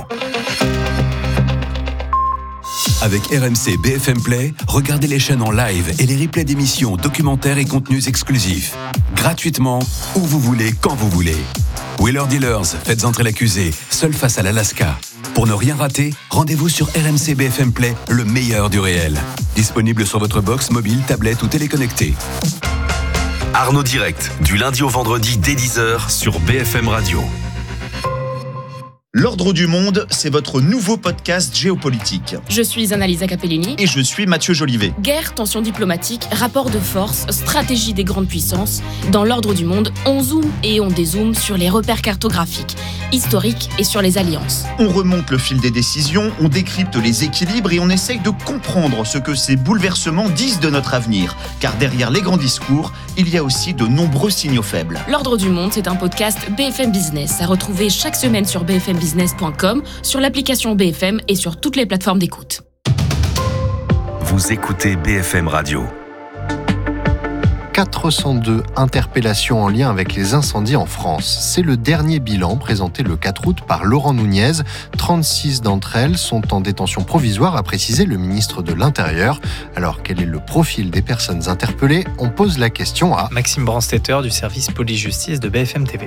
Avec RMC BFM Play, regardez les chaînes en live et les replays d'émissions, documentaires et contenus exclusifs. Gratuitement, où vous voulez, quand vous voulez. Wheeler Dealers, faites entrer l'accusé, seul face à l'Alaska. Pour ne rien rater, rendez-vous sur RMC BFM Play, le meilleur du réel. Disponible sur votre box mobile, tablette ou téléconnectée. Arnaud Direct, du lundi au vendredi dès 10h sur BFM Radio. L'Ordre du Monde, c'est votre nouveau podcast géopolitique. Je suis Annalisa Capellini. Et je suis Mathieu Jolivet. Guerre, tensions diplomatiques, rapports de force, stratégie des grandes puissances. Dans l'Ordre du Monde, on zoome et on dézoome sur les repères cartographiques, historiques et sur les alliances. On remonte le fil des décisions, on décrypte les équilibres et on essaye de comprendre ce que ces bouleversements disent de notre avenir. Car derrière les grands discours, il y a aussi de nombreux signaux faibles. L'Ordre du Monde, c'est un podcast BFM Business à retrouver chaque semaine sur bfmbusiness.com, sur l'application BFM et sur toutes les plateformes d'écoute. Vous écoutez BFM Radio. 402 interpellations en lien avec les incendies en France. C'est le dernier bilan présenté le 4 août par Laurent Nunez. 36 d'entre elles sont en détention provisoire, a précisé le ministre de l'Intérieur. Alors, quel est le profil des personnes interpellées ? On pose la question à Maxime Brandstetter du service police-justice de BFM TV.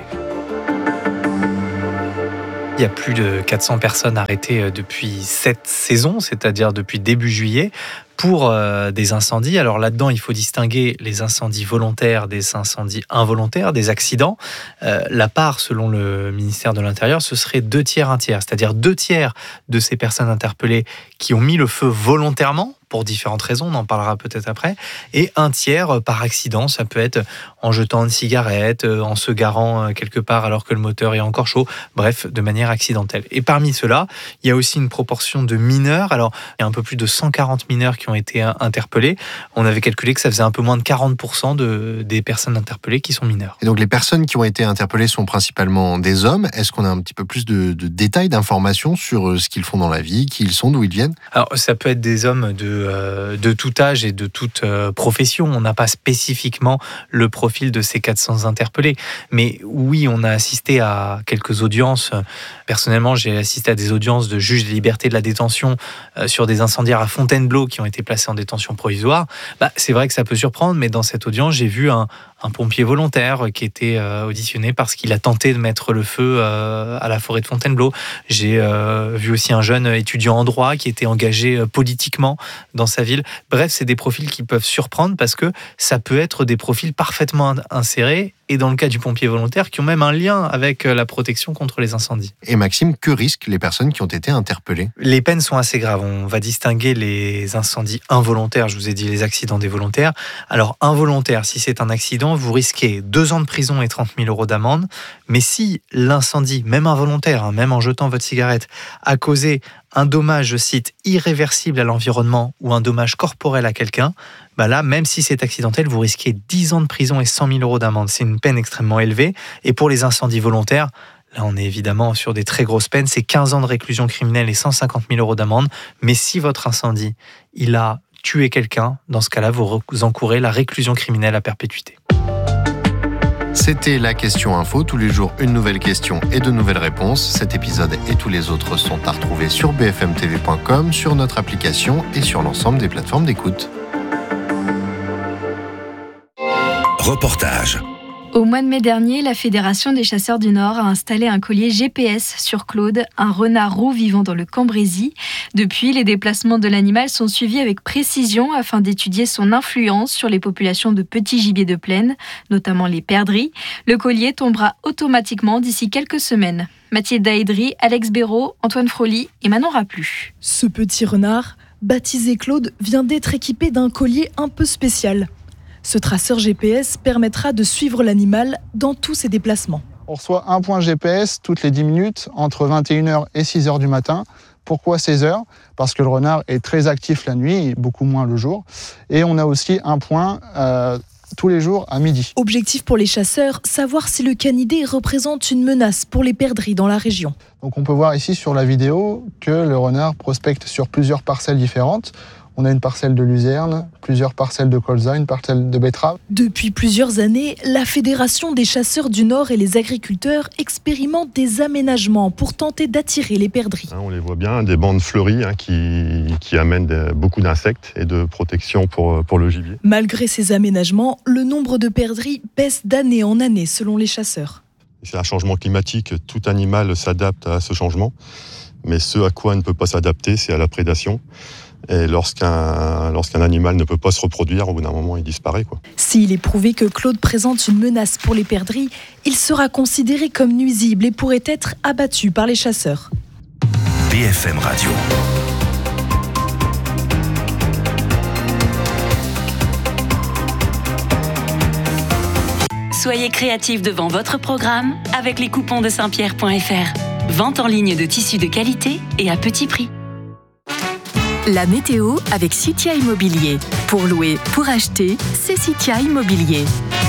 Il y a plus de 400 personnes arrêtées depuis cette saison, c'est-à-dire depuis début juillet, pour des incendies. Alors là-dedans, il faut distinguer les incendies volontaires des incendies involontaires, des accidents. La part, selon le ministère de l'Intérieur, ce serait 2 tiers, 1 tiers. C'est-à-dire 2 tiers de ces personnes interpellées qui ont mis le feu volontairement, pour différentes raisons, on en parlera peut-être après, et 1 tiers par accident. Ça peut être en jetant une cigarette, en se garant quelque part alors que le moteur est encore chaud, bref, de manière accidentelle. Et parmi ceux-là, il y a aussi une proportion de mineurs. Alors, il y a un peu plus de 140 mineurs qui ont été interpellés. On avait calculé que ça faisait un peu moins de 40% des personnes interpellées qui sont mineures. Et donc, les personnes qui ont été interpellées sont principalement des hommes. Est-ce qu'on a un petit peu plus de détails, d'informations sur ce qu'ils font dans la vie, qui ils sont, d'où ils viennent ? Alors, ça peut être des hommes de tout âge et de toute profession. On n'a pas spécifiquement le profil de ces 400 interpellés. Mais oui, on a assisté à quelques audiences. Personnellement, j'ai assisté à des audiences de juges des libertés de la détention sur des incendiaires à Fontainebleau qui ont été placés en détention provisoire. C'est vrai que ça peut surprendre, mais dans cette audience, j'ai vu un pompier volontaire qui était auditionné parce qu'il a tenté de mettre le feu à la forêt de Fontainebleau. J'ai vu aussi un jeune étudiant en droit qui était engagé politiquement dans sa ville. Bref, c'est des profils qui peuvent surprendre parce que ça peut être des profils parfaitement insérés et dans le cas du pompier volontaire qui ont même un lien avec la protection contre les incendies. Et Maxime, que risquent les personnes qui ont été interpellées ? Les peines sont assez graves. On va distinguer les incendies involontaires, je vous ai dit les accidents des volontaires. Alors involontaire, si c'est un accident, vous risquez 2 ans de prison et 30 000 € d'amende. Mais si l'incendie, même involontaire, même en jetant votre cigarette, a causé un dommage, je cite, irréversible à l'environnement ou un dommage corporel à quelqu'un, là, même si c'est accidentel, vous risquez 10 ans de prison et 100 000 € d'amende. C'est une peine extrêmement élevée. Et pour les incendies volontaires, là, on est évidemment sur des très grosses peines. C'est 15 ans de réclusion criminelle et 150 000 € d'amende. Mais si votre incendie, il a tué quelqu'un, dans ce cas-là, vous encourez la réclusion criminelle à perpétuité. C'était la question info. Tous les jours, une nouvelle question et de nouvelles réponses. Cet épisode et tous les autres sont à retrouver sur bfmtv.com, sur notre application et sur l'ensemble des plateformes d'écoute. Reportage. Au mois de mai dernier, la Fédération des chasseurs du Nord a installé un collier GPS sur Claude, un renard roux vivant dans le Cambrésis. Depuis, les déplacements de l'animal sont suivis avec précision afin d'étudier son influence sur les populations de petits gibiers de plaine, notamment les perdrix. Le collier tombera automatiquement d'ici quelques semaines. Mathilde Daedry, Alex Béraud, Antoine Froli et Manon Raplu. Ce petit renard, baptisé Claude, vient d'être équipé d'un collier un peu spécial. Ce traceur GPS permettra de suivre l'animal dans tous ses déplacements. On reçoit un point GPS toutes les 10 minutes entre 21h et 6h du matin. Pourquoi 16h ? Parce que le renard est très actif la nuit et beaucoup moins le jour. Et on a aussi un point tous les jours à midi. Objectif pour les chasseurs, savoir si le canidé représente une menace pour les perdrix dans la région. Donc on peut voir ici sur la vidéo que le renard prospecte sur plusieurs parcelles différentes. On a une parcelle de luzerne, plusieurs parcelles de colza, une parcelle de betterave. Depuis plusieurs années, la Fédération des chasseurs du Nord et les agriculteurs expérimentent des aménagements pour tenter d'attirer les perdrix. On les voit bien, des bandes fleuries qui amènent beaucoup d'insectes et de protection pour le gibier. Malgré ces aménagements, le nombre de perdrix baisse d'année en année selon les chasseurs. C'est un changement climatique, tout animal s'adapte à ce changement. Mais ce à quoi il ne peut pas s'adapter, c'est à la prédation. Et lorsqu'un animal ne peut pas se reproduire, au bout d'un moment, il disparaît, quoi. S'il est prouvé que Claude présente une menace pour les perdrix, il sera considéré comme nuisible et pourrait être abattu par les chasseurs. BFM Radio. Soyez créatifs devant votre programme avec les coupons de Saint-Pierre.fr. Vente en ligne de tissus de qualité et à petit prix. La météo avec Citia Immobilier. Pour louer, pour acheter, c'est Citia Immobilier.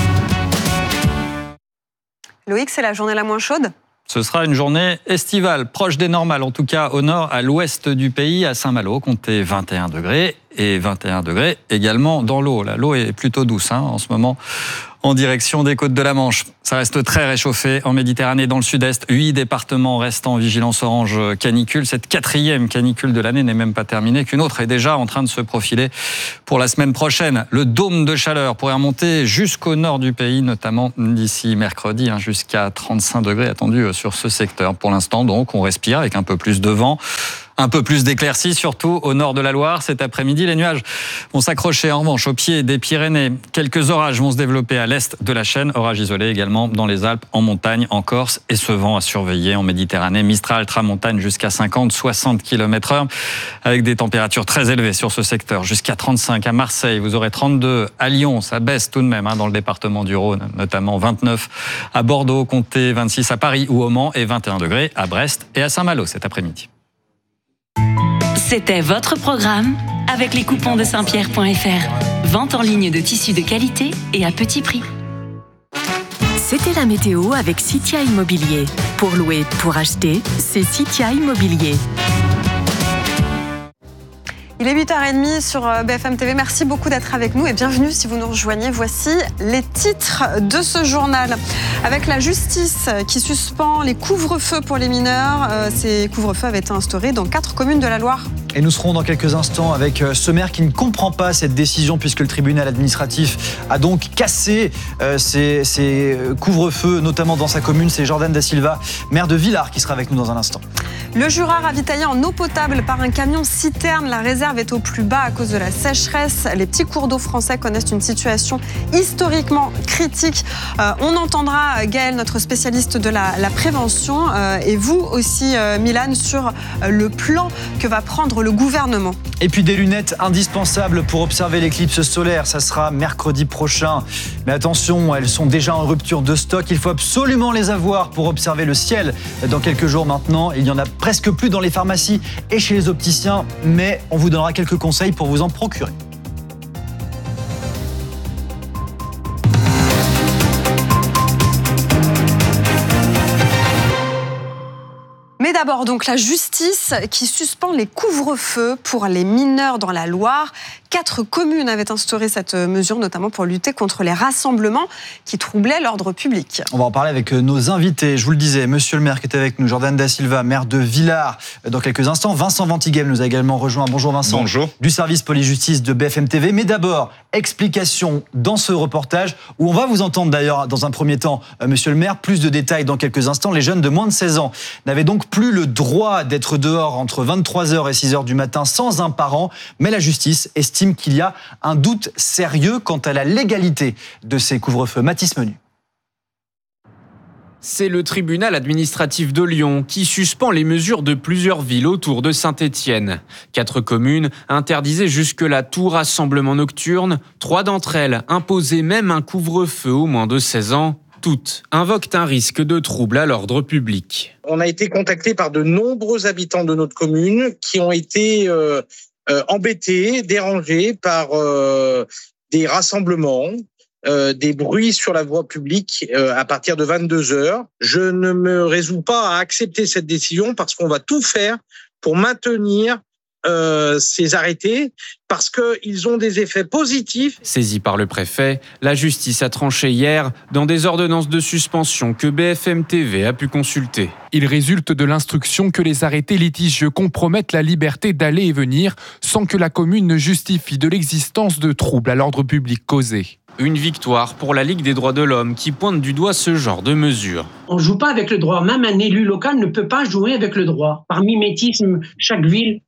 Loïc, c'est la journée la moins chaude ? Ce sera une journée estivale, proche des normales, en tout cas au nord, à l'ouest du pays, à Saint-Malo, comptez 21 degrés et 21 degrés également dans l'eau. L'eau est plutôt douce en ce moment en direction des côtes de la Manche. Ça reste très réchauffé en Méditerranée, dans le sud-est. 8 départements restent en vigilance orange canicule. Cette 4e canicule de l'année n'est même pas terminée, qu'une autre est déjà en train de se profiler pour la semaine prochaine. Le dôme de chaleur pourrait remonter jusqu'au nord du pays, notamment d'ici mercredi, jusqu'à 35 degrés attendus sur ce secteur. Pour l'instant, donc, on respire avec un peu plus de vent. Un peu plus d'éclaircies, surtout au nord de la Loire. Cet après-midi, les nuages vont s'accrocher en revanche au pied des Pyrénées. Quelques orages vont se développer à l'est de la chaîne. Orages isolés également dans les Alpes, en montagne, en Corse. Et ce vent à surveiller en Méditerranée. Mistral, tramontane jusqu'à 50-60 km/h. Avec des températures très élevées sur ce secteur. Jusqu'à 35 à Marseille. Vous aurez 32 à Lyon. Ça baisse tout de même dans le département du Rhône. Notamment 29 à Bordeaux. Comptez 26 à Paris ou au Mans. Et 21 degrés à Brest et à Saint-Malo cet après-midi. C'était votre programme avec les coupons de Saint-Pierre.fr. Vente en ligne de tissus de qualité et à petit prix. C'était la météo avec Citia Immobilier. Pour louer, pour acheter, c'est Citia Immobilier. Il est 8h30 sur BFM TV. Merci beaucoup d'être avec nous et bienvenue si vous nous rejoignez. Voici les titres de ce journal. Avec la justice qui suspend les couvre-feux pour les mineurs, ces couvre-feux avaient été instaurés dans 4 communes de la Loire. Et nous serons dans quelques instants avec ce maire qui ne comprend pas cette décision puisque le tribunal administratif a donc cassé ces couvre-feux, notamment dans sa commune. C'est Jordan Da Silva, maire de Villars, qui sera avec nous dans un instant. Le Jura ravitaillé en eau potable par un camion citerne. La réserve est au plus bas à cause de la sécheresse. Les petits cours d'eau français connaissent une situation historiquement critique. On entendra Gaël, notre spécialiste de la prévention, et vous aussi, Milan, sur le plan que va prendre le gouvernement. Et puis des lunettes indispensables pour observer l'éclipse solaire. Ça sera mercredi prochain. Mais attention, elles sont déjà en rupture de stock. Il faut absolument les avoir pour observer le ciel dans quelques jours maintenant. Il y en a presque plus dans les pharmacies et chez les opticiens, mais on vous donnera quelques conseils pour vous en procurer. Mais d'abord, donc, la justice qui suspend les couvre-feux pour les mineurs dans la Loire. 4 communes avaient instauré cette mesure, notamment pour lutter contre les rassemblements qui troublaient l'ordre public. On va en parler avec nos invités. Je vous le disais, monsieur le maire qui est avec nous, Jordan Da Silva, maire de Villars, dans quelques instants. Vincent Ventighem nous a également rejoint. Bonjour Vincent. Bonjour. Du service police-justice de BFM TV. Mais d'abord, explication dans ce reportage où on va vous entendre d'ailleurs dans un premier temps, monsieur le maire, plus de détails dans quelques instants. Les jeunes de moins de 16 ans n'avaient donc plus le droit d'être dehors entre 23h et 6h du matin sans un parent, mais la justice estime qu'il y a un doute sérieux quant à la légalité de ces couvre-feux. Mathis Menu. C'est le tribunal administratif de Lyon qui suspend les mesures de plusieurs villes autour de Saint-Étienne. 4 communes interdisaient jusque-là tout rassemblement nocturne. 3 d'entre elles imposaient même un couvre-feu aux moins de 16 ans. Toutes invoquent un risque de trouble à l'ordre public. On a été contactés par de nombreux habitants de notre commune qui ont été embêtés, dérangés par des rassemblements, des bruits sur la voie publique à partir de 22h. Je ne me résous pas à accepter cette décision parce qu'on va tout faire pour maintenir ces arrêtés parce qu'ils ont des effets positifs. Saisi par le préfet, la justice a tranché hier dans des ordonnances de suspension que BFM TV a pu consulter. Il résulte de l'instruction que les arrêtés litigieux compromettent la liberté d'aller et venir sans que la commune ne justifie de l'existence de troubles à l'ordre public causés. Une victoire pour la Ligue des droits de l'homme qui pointe du doigt ce genre de mesures. On ne joue pas avec le droit. Même un élu local ne peut pas jouer avec le droit. Par mimétisme, chaque ville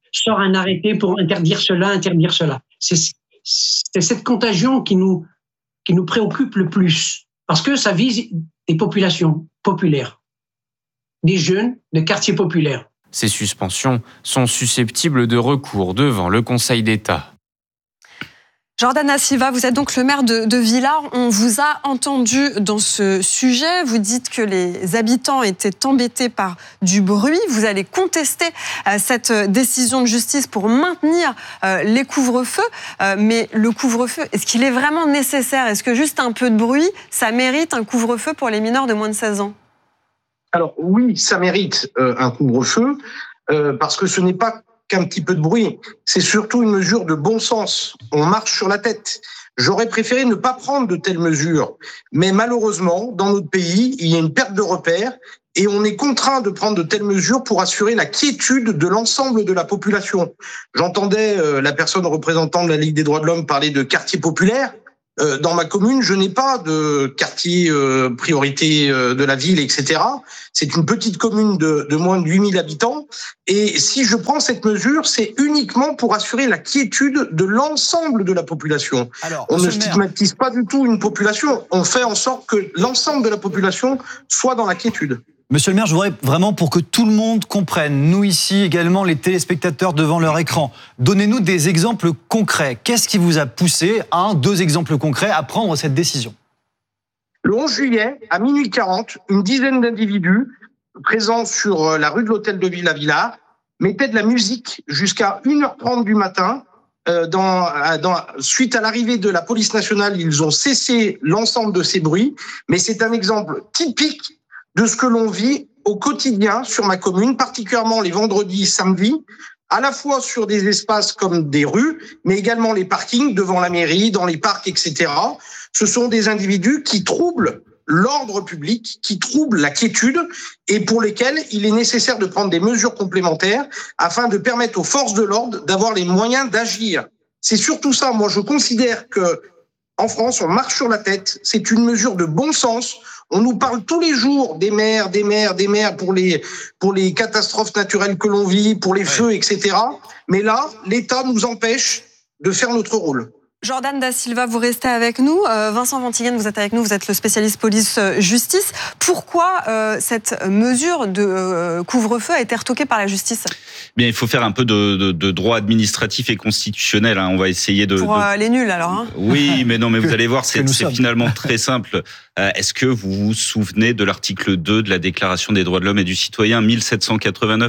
sort un arrêté pour interdire cela, interdire cela. C'est cette contagion qui nous préoccupe le plus, parce que ça vise des populations populaires, des jeunes de quartiers populaires. Ces suspensions sont susceptibles de recours devant le Conseil d'État. Jordan Da Silva, vous êtes donc le maire de Villars. On vous a entendu dans ce sujet. Vous dites que les habitants étaient embêtés par du bruit. Vous allez contester cette décision de justice pour maintenir les couvre-feux. Mais le couvre-feu, est-ce qu'il est vraiment nécessaire ? Est-ce que juste un peu de bruit, ça mérite un couvre-feu pour les mineurs de moins de 16 ans ? Alors oui, ça mérite un couvre-feu parce que ce n'est pas qu'un petit peu de bruit, c'est surtout une mesure de bon sens. On marche sur la tête. J'aurais préféré ne pas prendre de telles mesures, mais malheureusement, dans notre pays, il y a une perte de repères et on est contraint de prendre de telles mesures pour assurer la quiétude de l'ensemble de la population. J'entendais la personne représentant de la Ligue des droits de l'homme parler de quartier populaire. Dans ma commune, je n'ai pas de quartier priorité de la ville, etc. C'est une petite commune de moins de 8000 habitants. Et si je prends cette mesure, c'est uniquement pour assurer la quiétude de l'ensemble de la population. Alors, on ne stigmatise pas du tout une population. On fait en sorte que l'ensemble de la population soit dans la quiétude. Monsieur le maire, je voudrais vraiment, pour que tout le monde comprenne, nous ici également, les téléspectateurs devant leur écran, donnez-nous des exemples concrets. Qu'est-ce qui vous a poussé, 2 exemples concrets, à prendre cette décision ? Le 11 juillet, à minuit 40, une dizaine d'individus présents sur la rue de l'Hôtel de Ville à Villars mettaient de la musique jusqu'à 1h30 du matin. Suite à l'arrivée de la police nationale, ils ont cessé l'ensemble de ces bruits, mais c'est un exemple typique de ce que l'on vit au quotidien sur ma commune, particulièrement les vendredis, samedis, à la fois sur des espaces comme des rues, mais également les parkings devant la mairie, dans les parcs, etc. Ce sont des individus qui troublent l'ordre public, qui troublent la quiétude et pour lesquels il est nécessaire de prendre des mesures complémentaires afin de permettre aux forces de l'ordre d'avoir les moyens d'agir. C'est surtout ça. Moi, je considère que en France, on marche sur la tête. C'est une mesure de bon sens. On nous parle tous les jours des maires pour les catastrophes naturelles que l'on vit, pour les feux, etc. Mais là, l'État nous empêche de faire notre rôle. Jordan Da Silva, vous restez avec nous. Vincent Ventiguen, vous êtes avec nous, vous êtes le spécialiste police-justice. Pourquoi cette mesure de couvre-feu a été retoquée par la justice ? Bien, il faut faire un peu de droit administratif et constitutionnel. On va essayer de... Pour les nuls, alors. Oui, mais non, mais vous allez voir, c'est finalement très simple. Est-ce que vous vous souvenez de l'article 2 de la Déclaration des droits de l'homme et du citoyen, 1789 ?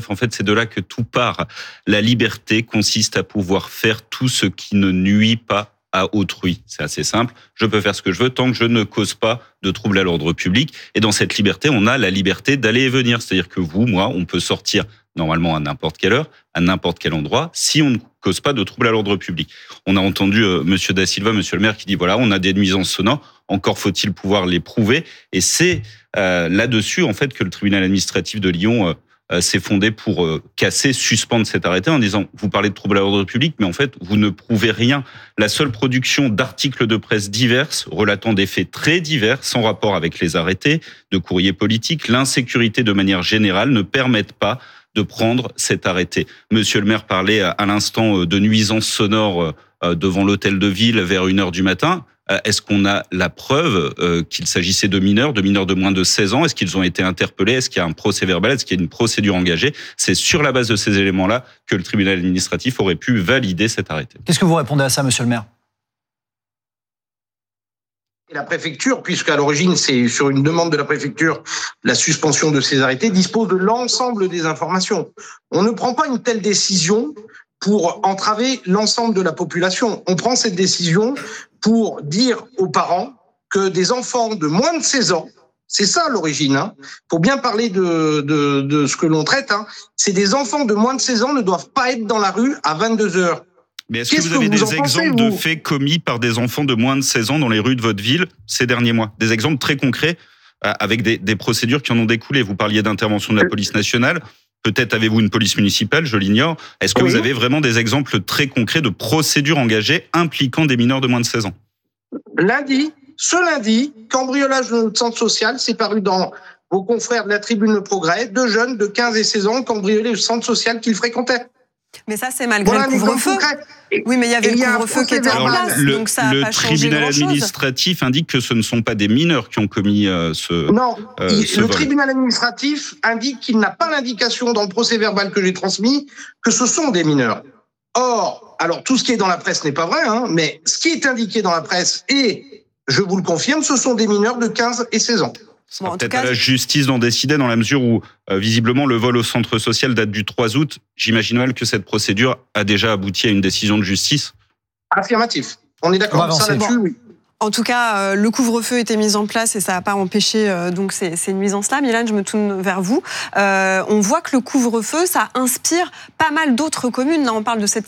En fait, c'est de là que tout part. La liberté consiste à pouvoir faire tout ce qui ne nuit pas à autrui. C'est assez simple. Je peux faire ce que je veux tant que je ne cause pas de trouble à l'ordre public. Et dans cette liberté, on a la liberté d'aller et venir. C'est-à-dire que vous, moi, on peut sortir normalement à n'importe quelle heure, à n'importe quel endroit, si on ne cause pas de trouble à l'ordre public. On a entendu Monsieur Da Silva, Monsieur le maire, qui dit voilà, on a des nuisances sonores, encore faut-il pouvoir les prouver. Et c'est là-dessus, en fait, que le tribunal administratif de Lyon s'est fondé pour suspendre cet arrêté en disant vous parlez de trouble à l'ordre public, mais en fait vous ne prouvez rien. La seule production d'articles de presse diverses relatant des faits très divers, sans rapport avec les arrêtés, de courriers politiques, l'insécurité de manière générale ne permettent pas de prendre cet arrêté. Monsieur le maire parlait à l'instant de nuisances sonores devant l'hôtel de ville vers 1h du matin. Est-ce qu'on a la preuve qu'il s'agissait de mineurs de moins de 16 ans ? Est-ce qu'ils ont été interpellés ? Est-ce qu'il y a un procès verbal ? Est-ce qu'il y a une procédure engagée ? C'est sur la base de ces éléments-là que le tribunal administratif aurait pu valider cet arrêté. Qu'est-ce que vous répondez à ça, monsieur le maire ? Et la préfecture, puisqu'à l'origine c'est sur une demande de la préfecture la suspension de ces arrêtés, dispose de l'ensemble des informations. On ne prend pas une telle décision pour entraver l'ensemble de la population. On prend cette décision pour dire aux parents que des enfants de moins de 16 ans, c'est ça l'origine, faut bien parler de ce que l'on traite, c'est des enfants de moins de 16 ans ne doivent pas être dans la rue à 22h. Mais est-ce que vous avez des exemples de faits commis par des enfants de moins de 16 ans dans les rues de votre ville ces derniers mois ? Des exemples très concrets avec des procédures qui en ont découlé. Vous parliez d'intervention de la police nationale. Peut-être avez-vous une police municipale, je l'ignore. Est-ce que vous avez vraiment des exemples très concrets de procédures engagées impliquant des mineurs de moins de 16 ans ? Ce lundi, cambriolage de notre centre social, c'est paru dans vos confrères de la Tribune Le Progrès, 2 jeunes de 15 et 16 ans cambriolé le centre social qu'ils fréquentaient. Mais ça, c'est malgré le couvre-feu. Oui, mais il y avait le couvre-feu qui était en place, donc ça n'a pas changé Le tribunal grand-chose. administratif indique que ce ne sont pas des mineurs qui ont commis ce Non, ce le vol. tribunal administratif indique qu'il n'a pas l'indication dans le procès-verbal que j'ai transmis que ce sont des mineurs. Or, alors tout ce qui est dans la presse n'est pas vrai, hein, mais ce qui est indiqué dans la presse, et je vous le confirme, ce sont des mineurs de 15 et 16 ans. Bon, Peut-être à la justice d'en décider dans la mesure où, visiblement, le vol au centre social date du 3 août. J'imagine mal que cette procédure a déjà abouti à une décision de justice. Affirmatif. On est d'accord. Ça là-dessus, oui. En tout cas, le couvre-feu était mis en place et ça n'a pas empêché donc ces nuisances-là. Milan, je me tourne vers vous. On voit que le couvre-feu, ça inspire pas mal d'autres communes. Là, on parle de ces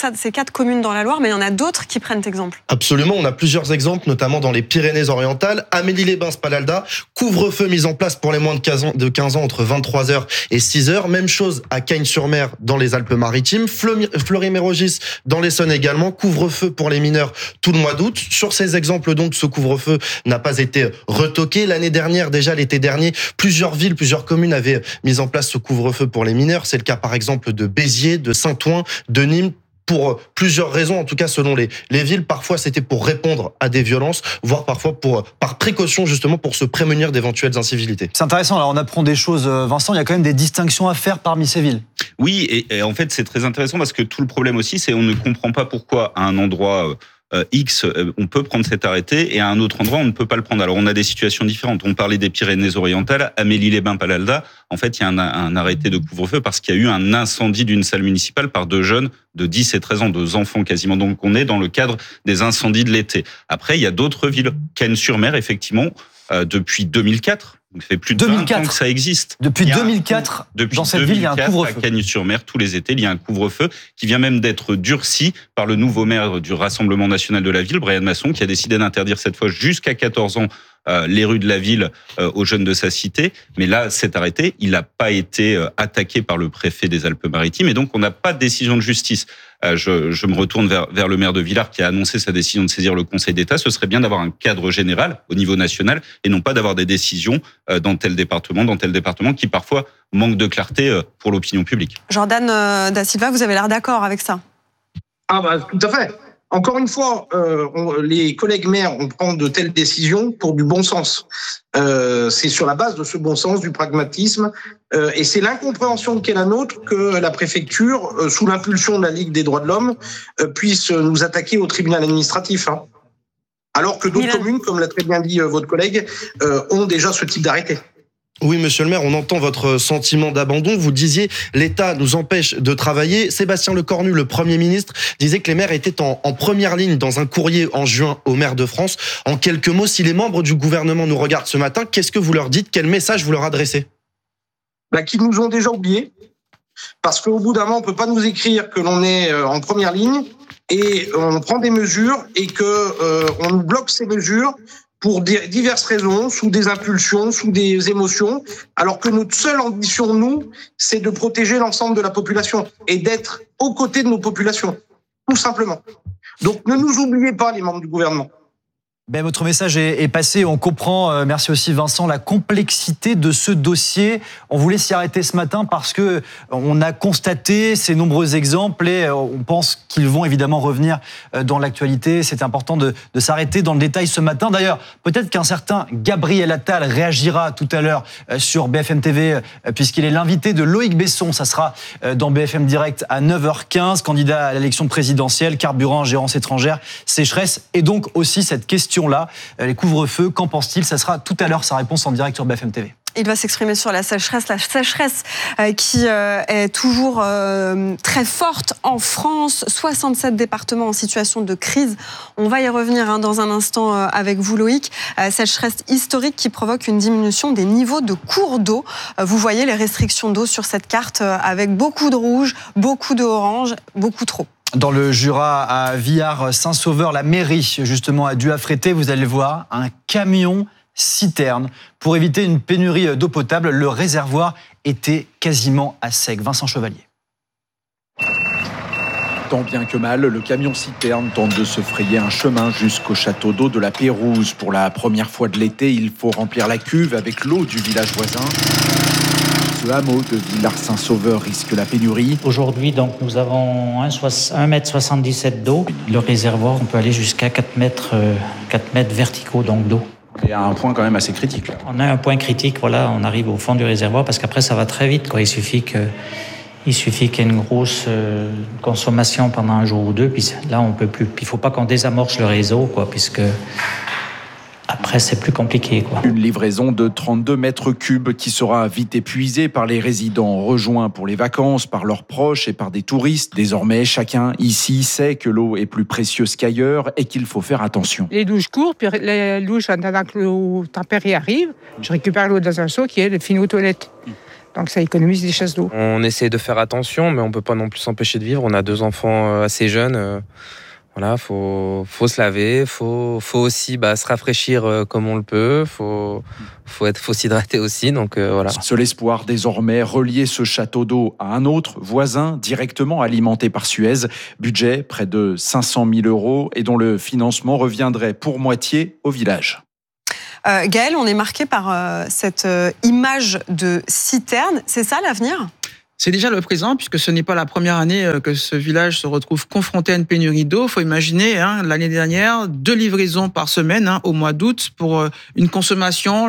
4 communes dans la Loire, mais il y en a d'autres qui prennent exemple. Absolument, on a plusieurs exemples, notamment dans les Pyrénées-Orientales. Amélie-les-Bains-Spalalda, couvre-feu mis en place pour les moins de 15 ans entre 23h et 6h. Même chose à Cagnes-sur-Mer dans les Alpes-Maritimes. Fleury-Mérogis dans l'Essonne également. Couvre-feu pour les mineurs tout le mois d'août. Sur ces exemples, donc, ce couvre-feu n'a pas été retoqué. L'année dernière, déjà l'été dernier, plusieurs villes, plusieurs communes avaient mis en place ce couvre-feu pour les mineurs. C'est le cas, par exemple, de Béziers, de Saint-Ouen, de Nîmes, pour plusieurs raisons, en tout cas selon les villes. Parfois, c'était pour répondre à des violences, voire parfois par précaution, justement, pour se prémunir d'éventuelles incivilités. C'est intéressant, là, on apprend des choses, Vincent, il y a quand même des distinctions à faire parmi ces villes. Oui, et en fait, c'est très intéressant parce que tout le problème aussi, c'est qu'on ne comprend pas pourquoi à un endroit X, on peut prendre cet arrêté et à un autre endroit, on ne peut pas le prendre. Alors, on a des situations différentes. On parlait des Pyrénées-Orientales, Amélie-les-Bains-Palalda. En fait, il y a un arrêté de couvre-feu parce qu'il y a eu un incendie d'une salle municipale par 2 jeunes de 10 et 13 ans, 2 enfants quasiment. Donc, on est dans le cadre des incendies de l'été. Après, il y a d'autres villes. Cagnes-sur-Mer, effectivement, depuis 2004. Donc, ça fait plus de 20 ans que ça existe. Depuis 2004, dans cette ville, il y a un couvre-feu. À Cagnes-sur-Mer, tous les étés, il y a un couvre-feu qui vient même d'être durci par le nouveau maire du Rassemblement national de la ville, Brian Masson, qui a décidé d'interdire cette fois jusqu'à 14 ans les rues de la ville aux jeunes de sa cité. Mais là, cet arrêté, il n'a pas été attaqué par le préfet des Alpes-Maritimes et donc on n'a pas de décision de justice. Je me retourne vers le maire de Villars qui a annoncé sa décision de saisir le Conseil d'État. Ce serait bien d'avoir un cadre général au niveau national et non pas d'avoir des décisions dans tel département qui parfois manquent de clarté pour l'opinion publique. Jordan Da Silva, vous avez l'air d'accord avec ça? Ah bah tout à fait. Encore une fois, les collègues maires on prend de telles décisions pour du bon sens. C'est sur la base de ce bon sens, du pragmatisme, et c'est l'incompréhension qu'est la nôtre que la préfecture, sous l'impulsion de la Ligue des droits de l'homme, puisse nous attaquer au tribunal administratif. Hein. Alors que d'autres communes, comme l'a très bien dit votre collègue, ont déjà ce type d'arrêté. Oui, monsieur le maire, on entend votre sentiment d'abandon. Vous disiez, l'État nous empêche de travailler. Sébastien Lecornu, le Premier ministre, disait que les maires étaient en première ligne dans un courrier en juin aux maires de France. En quelques mots, si les membres du gouvernement nous regardent ce matin, qu'est-ce que vous leur dites? Quel message vous leur adressez? Qu'ils nous ont déjà oubliés. Parce qu'au bout d'un moment, on ne peut pas nous écrire que l'on est en première ligne et on prend des mesures et qu'on nous bloque ces mesures pour diverses raisons, sous des impulsions, sous des émotions, alors que notre seule ambition, nous, c'est de protéger l'ensemble de la population et d'être aux côtés de nos populations, tout simplement. Donc ne nous oubliez pas, les membres du gouvernement. Votre message est passé, on comprend, merci aussi Vincent, la complexité de ce dossier. On voulait s'y arrêter ce matin parce que on a constaté ces nombreux exemples et on pense qu'ils vont évidemment revenir dans l'actualité. C'est important de s'arrêter dans le détail ce matin. D'ailleurs, peut-être qu'un certain Gabriel Attal réagira tout à l'heure sur BFM TV puisqu'il est l'invité de Loïc Besson. Ça sera dans BFM Direct à 9h15, candidat à l'élection présidentielle, carburant, gérance étrangère, sécheresse et donc aussi cette question là, les couvre-feux, qu'en pense-t-il? Ça sera tout à l'heure sa réponse en direct sur BFM TV. Il va s'exprimer sur la sécheresse qui est toujours très forte en France. 67 départements en situation de crise. On va y revenir dans un instant avec vous, Loïc. Sécheresse historique qui provoque une diminution des niveaux de cours d'eau. Vous voyez les restrictions d'eau sur cette carte avec beaucoup de rouge, beaucoup de orange, beaucoup trop. Dans le Jura, à Villars-Saint-Sauveur, la mairie, justement, a dû affréter, vous allez le voir, un camion citerne. Pour éviter une pénurie d'eau potable, le réservoir était quasiment à sec. Vincent Chevalier. Tant bien que mal, le camion citerne tente de se frayer un chemin jusqu'au château d'eau de la Pérouse. Pour la première fois de l'été, il faut remplir la cuve avec l'eau du village voisin. Ce hameau de Villars-Saint-Sauveur risque la pénurie. Aujourd'hui, donc, nous avons 1,77 m d'eau. Le réservoir, on peut aller jusqu'à 4 mètres verticaux donc, d'eau. Et à un point quand même assez critique. Là. On a un point critique, voilà, on arrive au fond du réservoir parce qu'après ça va très vite. Quoi. Il suffit qu'il y ait une grosse consommation pendant un jour ou deux, puis là on peut plus. Il ne faut pas qu'on désamorce le réseau, quoi, puisque après c'est plus compliqué. Quoi. Une livraison de 32 mètres cubes qui sera vite épuisée par les résidents rejoints pour les vacances, par leurs proches et par des touristes. Désormais, chacun ici sait que l'eau est plus précieuse qu'ailleurs et qu'il faut faire attention. Les douches courent, puis les douches, en attendant que l'eau tempérée arrive, je récupère l'eau dans un seau qui est fini aux toilettes. Donc ça économise des chasses d'eau. On essaie de faire attention, mais on ne peut pas non plus s'empêcher de vivre. On a 2 enfants assez jeunes. Voilà, faut se laver, faut aussi se rafraîchir comme on le peut, faut s'hydrater aussi, donc voilà. Seul espoir désormais, relier ce château d'eau à un autre voisin directement alimenté par Suez. Budget près de 500 000 € et dont le financement reviendrait pour moitié au village. Gaël, on est marqué par cette image de citerne. C'est ça l'avenir ? C'est déjà le présent, puisque ce n'est pas la première année que ce village se retrouve confronté à une pénurie d'eau. Il faut imaginer, l'année dernière, 2 livraisons par semaine au mois d'août pour une consommation